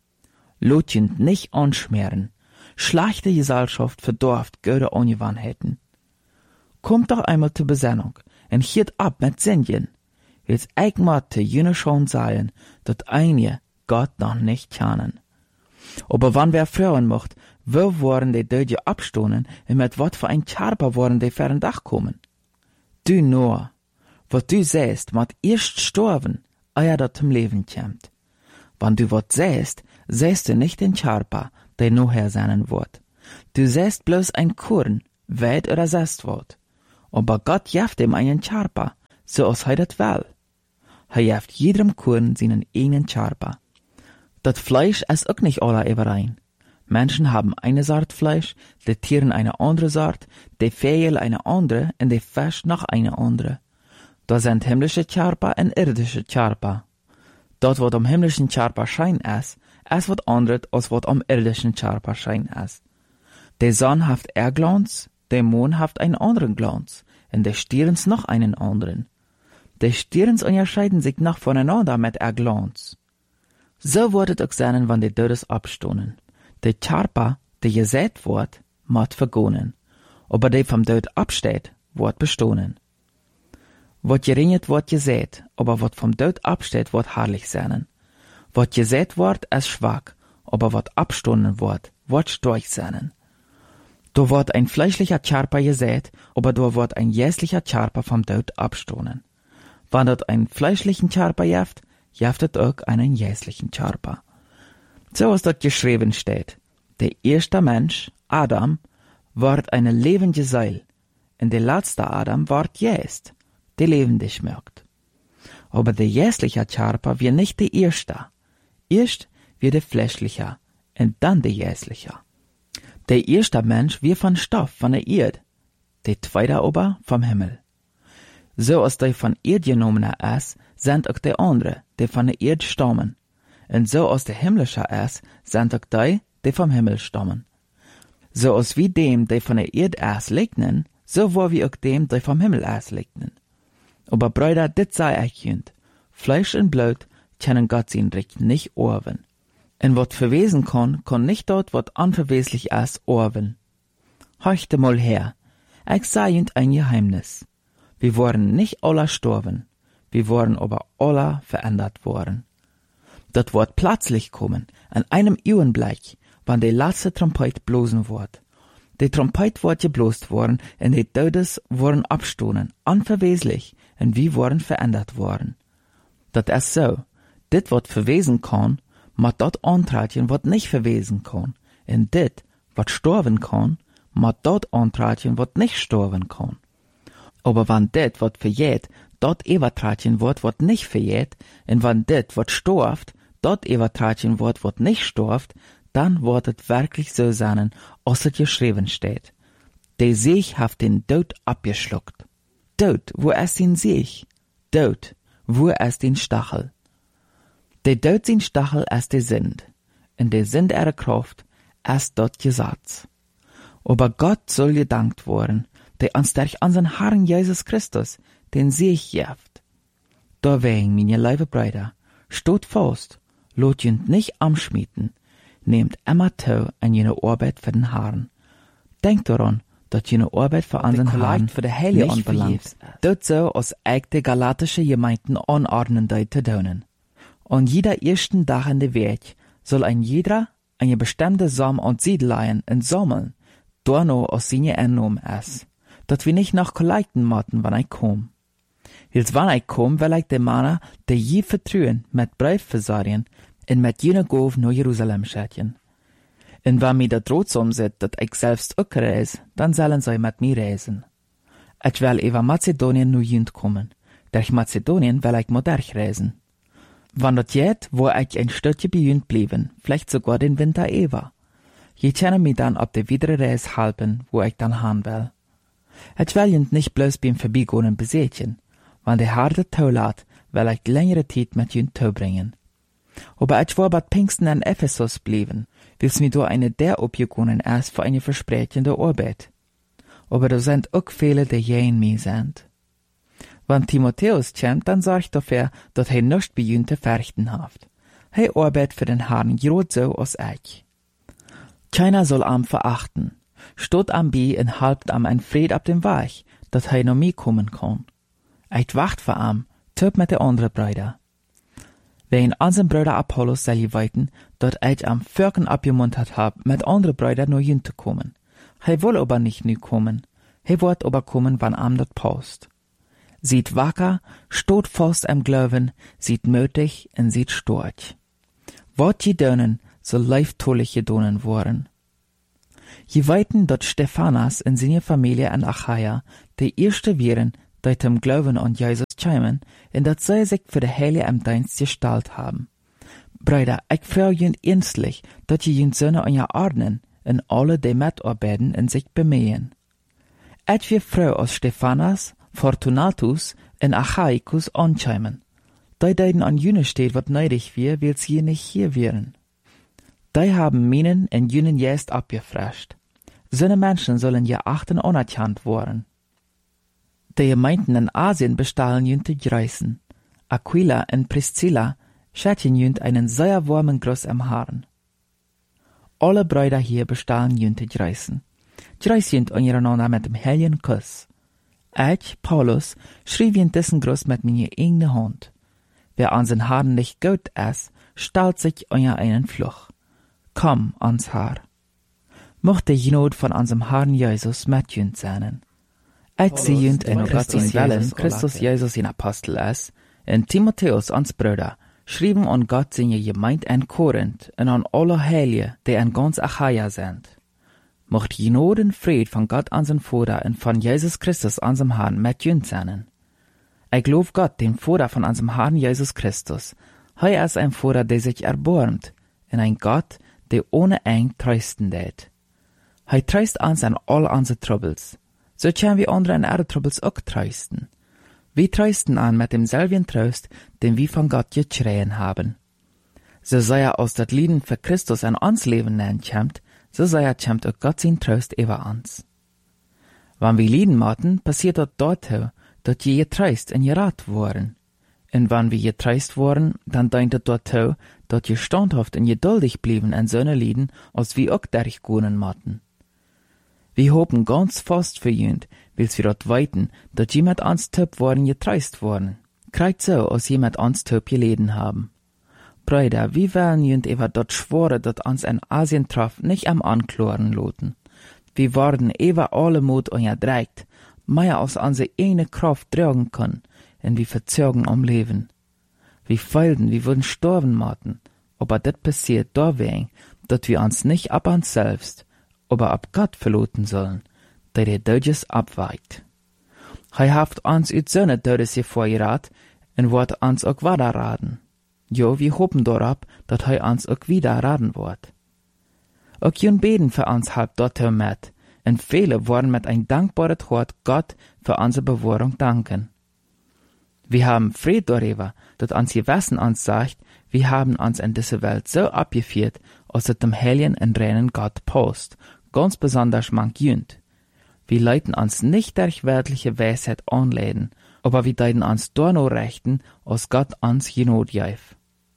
Speaker 1: Lotchen nicht anschmieren. Schlechte Gesellschaft verdorft gute Ungewohnheiten. Kommt doch einmal zur Besinnung und hiert ab mit Singen, weil's ich mochte jene schon sein, dass einige Gott noch nicht kennen. Aber wann wer fragen mocht, wo waren die Dödje abstoßen und mit wat für ein Charper waren die fern Dach kommen? Du nur, wat du säst, mat erst storben, ehe dat zum Leben kämmt. Wann du wat säst, säst du nicht den Charper, der nachher sein wird. Du säst bloß ein Korn, weit oder säst wat. Aber Gott jaft ihm einen Charpa, so als hij dat will. Hij jaft jedem Korn seinen eigenen Charpa. Dat Fleisch ist auch nicht alle überein. Menschen haben eine Sort Fleisch, die Tieren eine andere Sort, die Vögel eine andere und die Fisch noch eine andere. Da sind himmlische Charpa und irdische Charpa. Dort, wat am himmlischen Charpa schein ist wat anderes, als wat am irdischen Charpa schein ist. Der Sonne haft Glanz, der Mond haft einen anderen Glanz, und der Stierens noch einen anderen. Die Stierens unterscheiden sich noch voneinander mit Glanz. So wird es auch sein, wenn die Todes abstonen. Der Charpa, der gesät wird, macht vergonen, aber der vom Tod absteht, wird bestohnen. Wat geringet wird gesät, aber wat vom Tod absteht, wird herrlich sein. Wat gesät wird, ist schwach, aber wat abstonen wird stark sein. Da wird ein fleischlicher Charpa gesät, aber da wird ein jässlicher Charpa vom Tod abstonen. Wenn dort ein fleischlichen Charpa jaftet auch einen jässlichen Charpa. So als dort geschrieben steht, der erste Mensch, Adam, wird eine lebende Seil, und der letzte Adam wird jäst, der lebendig merkt. Aber der jässliche Charpa wird nicht der erste. Erst wird der fleischliche, und dann der jässliche. Der erste Mensch wird von Stoff, von der Erde, der zweite aber vom Himmel. So als der von Erde genommene ist, sind auch die andere, die von der Erde stammen. Und so als der himmlische ist, sind auch die vom Himmel stammen. So als wie dem, der von der Erde ist, legnen, so war wie auch dem, der vom Himmel ist, legnen. Aber Brüder, dit sei ich jünd. Fleisch und Blut können Gott sein Recht nicht orven. Und wat verwesen kann nicht dort, wat unverweslich ist, orven. Horchte mal her, ich sei jünd ein Geheimnis. Wir waren nicht alle gestorben, wir waren aber alle verändert worden. Dat wird plötzlich kommen, an einem Augenblick, wann die letzte Trompet blosen wird. Die Trompet wird geblost worden, und die Todes wurden abstoßen, unverweslich, und wir wurden verändert worden. Dat ist so, dit wat verwesen kann, mat dat antratjen wat nicht verwesen kann, und dit wat sterben kann, mat dat antratjen wat nicht sterben kann. Aber wann dit wat verjäht, dat übertratjen wird wat nicht verjäht, und wann dit wat storft, dat übertratjen wird wat nicht storft, dann wird es wirklich so sein, als es geschrieben steht. Der Sieg hat den Tod abgeschluckt. Tod, wo ist den Sieg? Tod, wo ist den Stachel? Der Tod sein Stachel ist der Sünd, und der Sünd ihre Kraft ist dort Gesetz. Aber Gott soll gedankt worden, der uns durch unseren Herrn Jesus Christus den Sieg gibt. Deswegen, meine liebe Brüder, steht fest, lot jünd nicht amschmieden, nehmt immer zu an jene Arbeit für den Herrn. Denkt daran, dass jene Arbeit für unseren Herrn für die Heilige anbelangt. Dort so als ich die galatische Gemeinden anordnen zu tun. Und jeder ersten Tag in der Weg soll ein jeder eine bestimmte Samen und Siedleien entsammeln, da noch aus seine Einnahmen ist. Dat wir nicht nach Kollekten maten, wann ich komm. Jetzt wann ich komm, will ich den Mann, der je vertrauen, mit Brief versorgen, und mit jener Gov nach Jerusalem schätchen. Und wenn mir da droht umset, dat ich selbst auch reise, dann sollen sie mit mir reisen. Ich will über Mazedonien nur jünd kommen. Durch Mazedonien will ich moderch reisen. Wann dat jet, wo ich ein Stückchen bei jünd blieben, vielleicht sogar den Winter über. Je können mir dann ab der Wiederreise halten, wo ich dann haben will. Ich will jünd nicht bloß beim Vorbeigehen besätchen. Wenn der harte Taulat, will ich längere Zeit mit jünd bringen. Aber ich war bei Pfingsten in Ephesus blieben, bis mir da eine der abgegangen ist für eine versprechende Arbeit. Aber da sind auch viele, die je in mir sind. Wenn Timotheus kommt, dann sorgt dafür, dass er nicht bei jünd zu verrichten hat. Er arbeitet für den Herrn gerade so als ich. Keiner soll am verachten. Steht am Bi und halbt am ein Fried ab dem Weg, dass er noch mir kommen kann. Ich wacht für am, töp mit den anderen Brüder. Wegen unserem Bruder Apollos soll ich weiten, dass ich am Völkern abgemuntert hab, mit anderen Brüdern nur hin zu kommen. Er will aber nicht nu kommen. Er wird aber kommen, wann am das passt. Sieht wacker, steht fast am Glauben, sieht mutig und sieht storch. Wat je dönen, so leiftolich gedonen worden. Je weiten dort Stephanas en seine Familie in Achaia de eerste wären, die zum Glauben an Jesus kämen, en dat zij sich für de Heilige im Dienst gestalt haben. Brüder, ich frage jünd ernstlich, dat je jünd Söhne an je ordnen, en alle die mitarbeiten en sich bemühen. Etwie Frau aus Stephanas, Fortunatus en Achaicus ankämen. Die deiden an jüne steht, wat neidig wir, will sie nicht hier wären. Die haben Minen en jünen jest abgefrescht. Seine Menschen sollen je achten anerkannt worden. Die Gemeinden in Asien bestahlen jünt die Greisen. Aquila en Priscilla schätzen jünt einen sehr warmen Gruß am Haaren. Alle Brüder hier bestahlen jünt die Greisen. Greis jünt untereinander mit dem heiligen Kuss. Ich, Paulus, schrieb jünt diesen Gruß mit meiner eigenen Hand. Wer an sein Haaren nicht gut ist, stellt sich unter einen Fluch. Komm ans Haar. Mochte die Not von unserem Herrn Jesus mit jünt sein. Ich sehe jünt in Christus Wellen, Christus Jesus in Apostel ist, in Timotheus ans Brüder, schrieben an Gott seine Gemeinde in Korinth und an alle Heilige, die in ganz Achaia sind. Mocht die Not und Fried von Gott unseren Vater und von Jesus Christus unserem Herrn mit jünt sein. Ich glaub Gott, den Vater von unserem Herrn Jesus Christus. Er ist ein Vater, der sich erbarmt, und ein Gott, der ohne Eng trösten tät. Er tröst uns an all unsere Troubles. So können wir andere an ihre Troubles auch trösten. Wir trösten an mit demselben Trost, den wir von Gott geschrien haben. So sei aus dat Lieden für Christus an uns Leben nennen kämmt, so sei kämmt auch Gott sein Trost über uns. Wenn wir Lieden machten, passiert dort dat je getröst und gerat worden. Und wenn wir getröst worden, dann deint dort dat je standhaft und geduldig blieben in so Lieden, als wir auch derich gonen matten. Wir hoffen ganz fast für jünd, wils wir dort weiten, dat je mit uns töp worden getröst worden. Kreid so, als je mit uns töp geleden haben. Brüder, wie wollen jünd ewer dort schwore, dat uns in Asien traf, nicht am Ankloren loten. Wir worden ewer alle Mut unterdrückt, mehr aus unsere eine Kraft tragen können, und wir verzögen am Leben. Wir feilden, wir würden sterben maten, aber das passiert deswegen, dass wir uns nicht ab uns selbst, aber ab Gott verloten sollen, der Deutsches abweicht. Er haft uns ut seine Todes vorgerat, und wird uns auch weiter raten. Jo, wir hoffen darauf, dass er uns auch wieder raten wird. Auch jün beten für uns halb dort mit, und viele wollen mit ein dankbares Wort Gott für unsere Bewahrung danken. Wir haben Fried darüber, dass uns Gewissen uns sagt, wir haben uns in diese Welt so abgeführt, als es dem Heiligen und reinen Gott passt, ganz besonders manch jünd. Wir leiten uns nicht durch weltliche Weisheit anleiten, aber wir deuten uns da nur rechten, als Gott uns Genot gäf.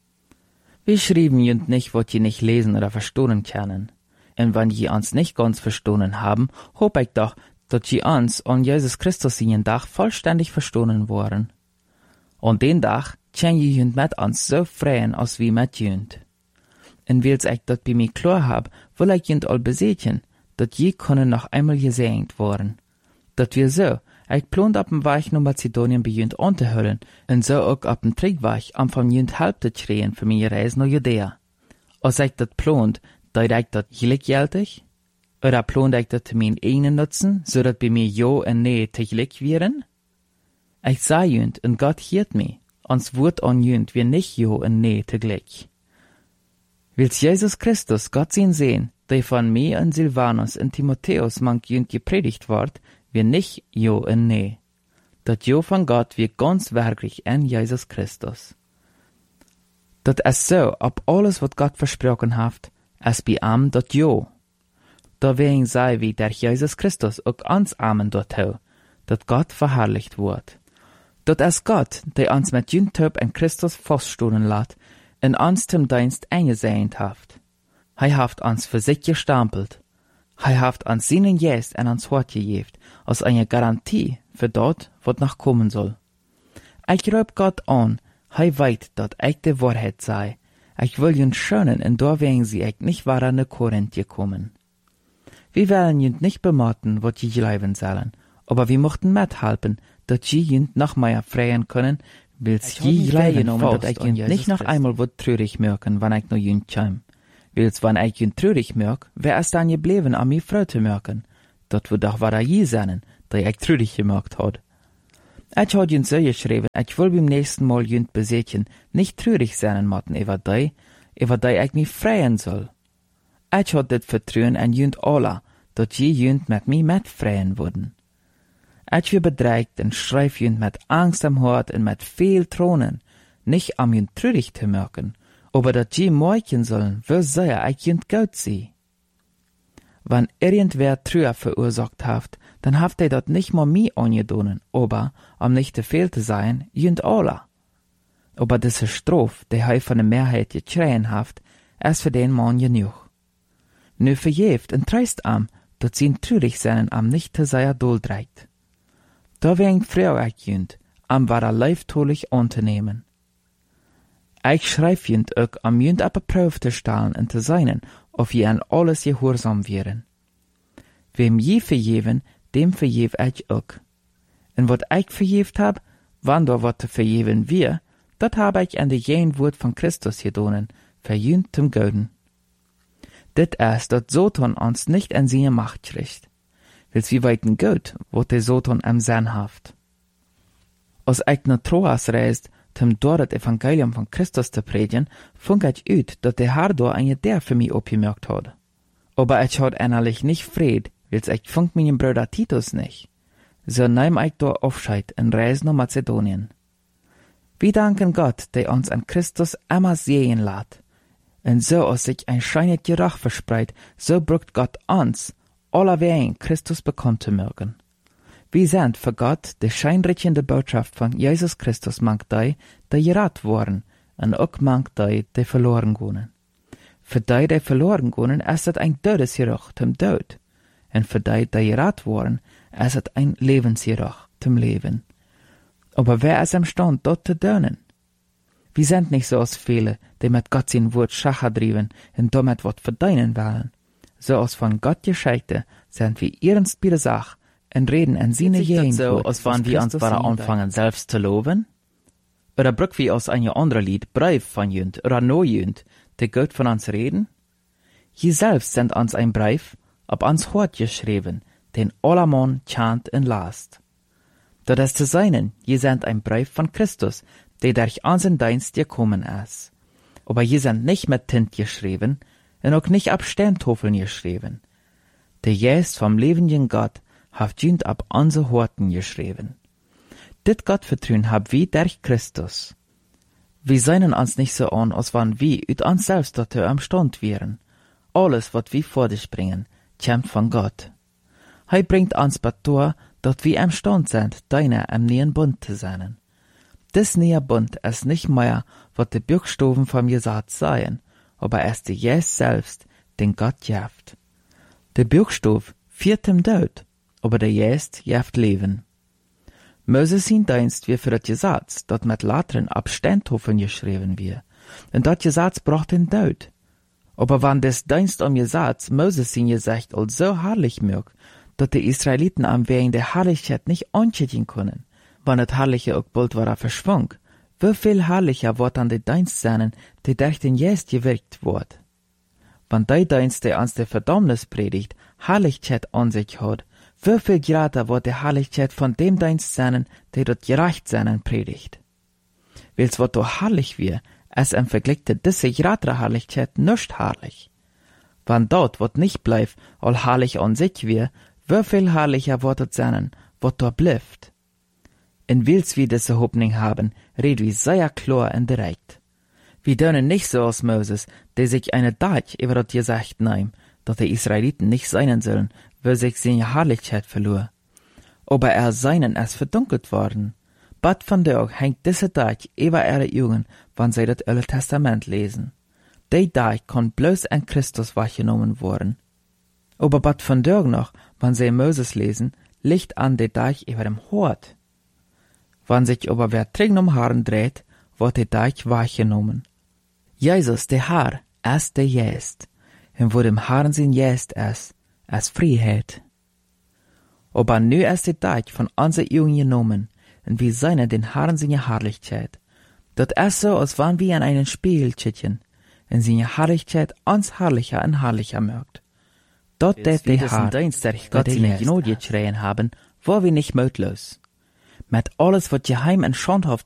Speaker 1: Wir schrieben jünd nicht, was je nicht lesen oder verstehen können. Und wenn je uns nicht ganz verstanden haben, hoff ich doch, dass je uns an Jesus Christus seinen Tag vollständig verstanden worden. Und den Tag können je jünd mit uns so freien, als wie mit jünd. Und wils ich dat bei mir klar hab, will ich jünd all besetzen, dat je können noch einmal gesegnet worden. Dat wir so, ich plant ab dem Weg nach Mazedonien bei jünd anzuhören, und so auch ab dem Triebweg am von jünd halb zu schreien für meine Reise nach Judäa. Als ich dat plant, deut ich dat gleichgültig? Oder plant ich dat zu meinen eigenen Nutzen, so dat bei mir ja und nee teglich wären? Ich sah jünd, und Gott hielt mich, ans Wort an jünd wir nicht ja und nee teglich. Wils Jesus Christus Gott sehen, der von mir und Silvanus und Timotheus manch jünd gepredigt ward, wir nicht ja und nee. Dat ja von Gott wir ganz wirklich in Jesus Christus. Dat ist so, ob alles, was Gott versprochen hat, es bei ihm dat ja. Deswegen sei wie der Jesus Christus auch uns Amen dort hau, dat Gott verherrlicht wird. Dat ist Gott, der uns mit Jündtöp in Christus feststehen lässt, in uns zum Dienst eingesehnt haft. Er haft uns für sich gestampelt. Er haft uns seinen Geist in uns Hort gegeben, als eine Garantie für dort, was noch kommen soll. Ich glaub Gott an, er weiß, dass ich die Wahrheit sei. Ich will jünd schönen, und deswegen sie ich nicht weiter nach Korinth gekommen. Wir wollen jünd nicht bematen, was sie bleiben sollen, aber wir mochten mithelfen, dass sie jünd noch mehr freien können, wils je leiden, dass ich jünd nicht noch einmal wird traurig merken, wenn ich noch jünd käm. Wils wann ich jünd trürig merk, wer es dann gebleven an mi Frau zu merken. Dat wird doch war je seinen, der ich trürig gemerkt hat. Ich had jünd so geschrieben, ich will beim nächsten Mal jünd besetjen, nicht trürig sein matten über die ich mi freien soll. Ich had dit vertrauen an jünd alla, dat je jünd mit mi freien würden. Ich wir bedreigt und schreib jünd mit Angst am Hort und mit viel Tronen, nicht am jünd trürig zu merken, aber dat je morgen sollen, wo sei ich jünd gut sie. Wenn irgendwer Trühe verursacht haft, dann haft dat nicht mal mi angedonen, aber, am nicht te viel zu sein, jünd alla. Aber diese Strof, die hei von der Mehrheit geschreien haft, ist für den Mann genug. Nu verjeft und treist am, dat sie trürig seinen am nicht te seier Duld reicht. Da wegen Frau ich jünd, am war leiftolich anzunehmen. Ich schreib jünd auch am jünd ab Prüf zu stellen und zu seinen, of je an alles gehorsam wären. Wem je verjeven, dem verjev ich auch. Und wat ich verjeft hab, wann da wat te verjeven wir, dat hab ich an de jen Wort von Christus gedonen, verjünd zum Göden. Dit ist, dat Soton uns nicht an seine Macht kriegt. Wils wie weiten Gott, wo der Soton am Sinn haft. Als ich nach Troas reist, zum dort das Evangelium von Christus zu predigen, funk ich ut, dat der Herr da eine der für mich opgemerkt hat. Aber ich hat innerlich nicht Fried, wils ich funk meinen Bruder Titus nicht. So nehm ich da Aufscheid und reis nach Mazedonien. Wir danken Gott, der uns an Christus immer sehen lässt. Und so als sich ein scheinend Gerach verspreit, so brucht Gott uns, allerwein Christus bekannt zu mögen. Wir sind für Gott die scheinrichende Botschaft von Jesus Christus mank die gerat worden, und auch mank die verloren gehen. Für die verloren gehen, ist es ein Todesgerach zum Tod. Und für die gerat worden, ist es ein Lebensgerach zum Leben. Aber wer ist imstand, dort zu tun? Wir sind nicht so als viele, die mit Gott sein Wort Schacher drieben und damit was verdienen wollen. So als von Gott Gescheite sind wir ernst bei der Sache und reden an seine Jehen. So, als wann wir uns bara anfangen, selbst zu loben? Oder brück wir aus einem anderen Lied Brief von jünd oder no jünd, der Gott von uns reden? Je selbst sind uns ein Brief, ob uns Hort geschrieben, den allermann chant und last. Dat ist zu seinen, je sind ein Brief von Christus, der durch unseren Dienst gekommen ist. Aber je sind nicht mit Tint geschrieben, und auch nicht ab Sterntafeln geschrieben. Der Geist vom lebenden Gott hat jünd ab unsere Horten geschrieben. Dit Gottvertrauen hab wir durch Christus. Wir seien uns nicht so an, als wann wir ut uns selbst dazu am Stand wären. Alles, was wir vor dich bringen, kommt von Gott. Er bringt uns betor, dat wir am Stand sind, deiner am nähen Bund zu sein. Dis näher Bund ist nicht mehr, was die Buchstaben vom Gesetz seien, aber es die Jesus selbst, den Gott jaft. Der Buchstab führt dem Tod, aber der Jesus jaft Leben. Moses sein Dienst wie für das Gesetz, dat mit Latren ab Steintafeln geschrieben wir, und dat Gesetz bracht den Tod. Aber wann des Dienst am Gesetz Moses sein Gesicht als so herrlich mögt, dat die Israeliten am wegen der Herrlichkeit nicht anschauen können, wann das Herrliche auch bald war verschwung, wie viel herrlicher wird an die Dienst sein, die durch den Jesus gewirkt wird. Wenn die Dienst, der uns der Verdammnis predigt, Herrlichkeit an sich hat, wie viel greater wird die Herrlichkeit von dem Dienst sein, der dort gerecht sein predigt. Wils wat do herrlich wir, es im Vergleich zu diese greatere Herrlichkeit nicht herrlich. Wenn dort wat nicht bleibt, all herrlich an sich wir, wie viel herrlicher wird es sein, wat da bleibt. In wils wir diese Hoffnung haben, red wir sehr klar und direkt. Wir dürfen nicht so als Moses, der sich eine Dach über das Gesicht nahm, dass die Israeliten nicht sein sollen, weil sich seine Herrlichkeit verlor. Aber seinen ist verdunkelt worden. Bad von der hängt diese Dach über ihre Augen, wenn sie das Alte Testament lesen. Die Dach kann bloß an Christus wahrgenommen worden. Aber bad von der noch, wenn sie Moses lesen, liegt an der Dach über dem Hort. Wenn sich aber wer dringend um Haaren dreht, wird der Dach wahrgenommen. Jesus, der Herr, ist der Jest, und wo dem Herrn sein Jest ist Freiheit. Aber nu ist der Dach von unser Augen genommen, und wir sehen den Herrn seine Herrlichkeit. Das ist so, als wenn wir an einen Spiegel schauen, in seine Herrlichkeit ans herrlicher und herrlicher mögt. Dort der die Herr, Gott seine Gnade geschreien haben, war wir nicht mutlos. Mit alles, was geheim und schandhaft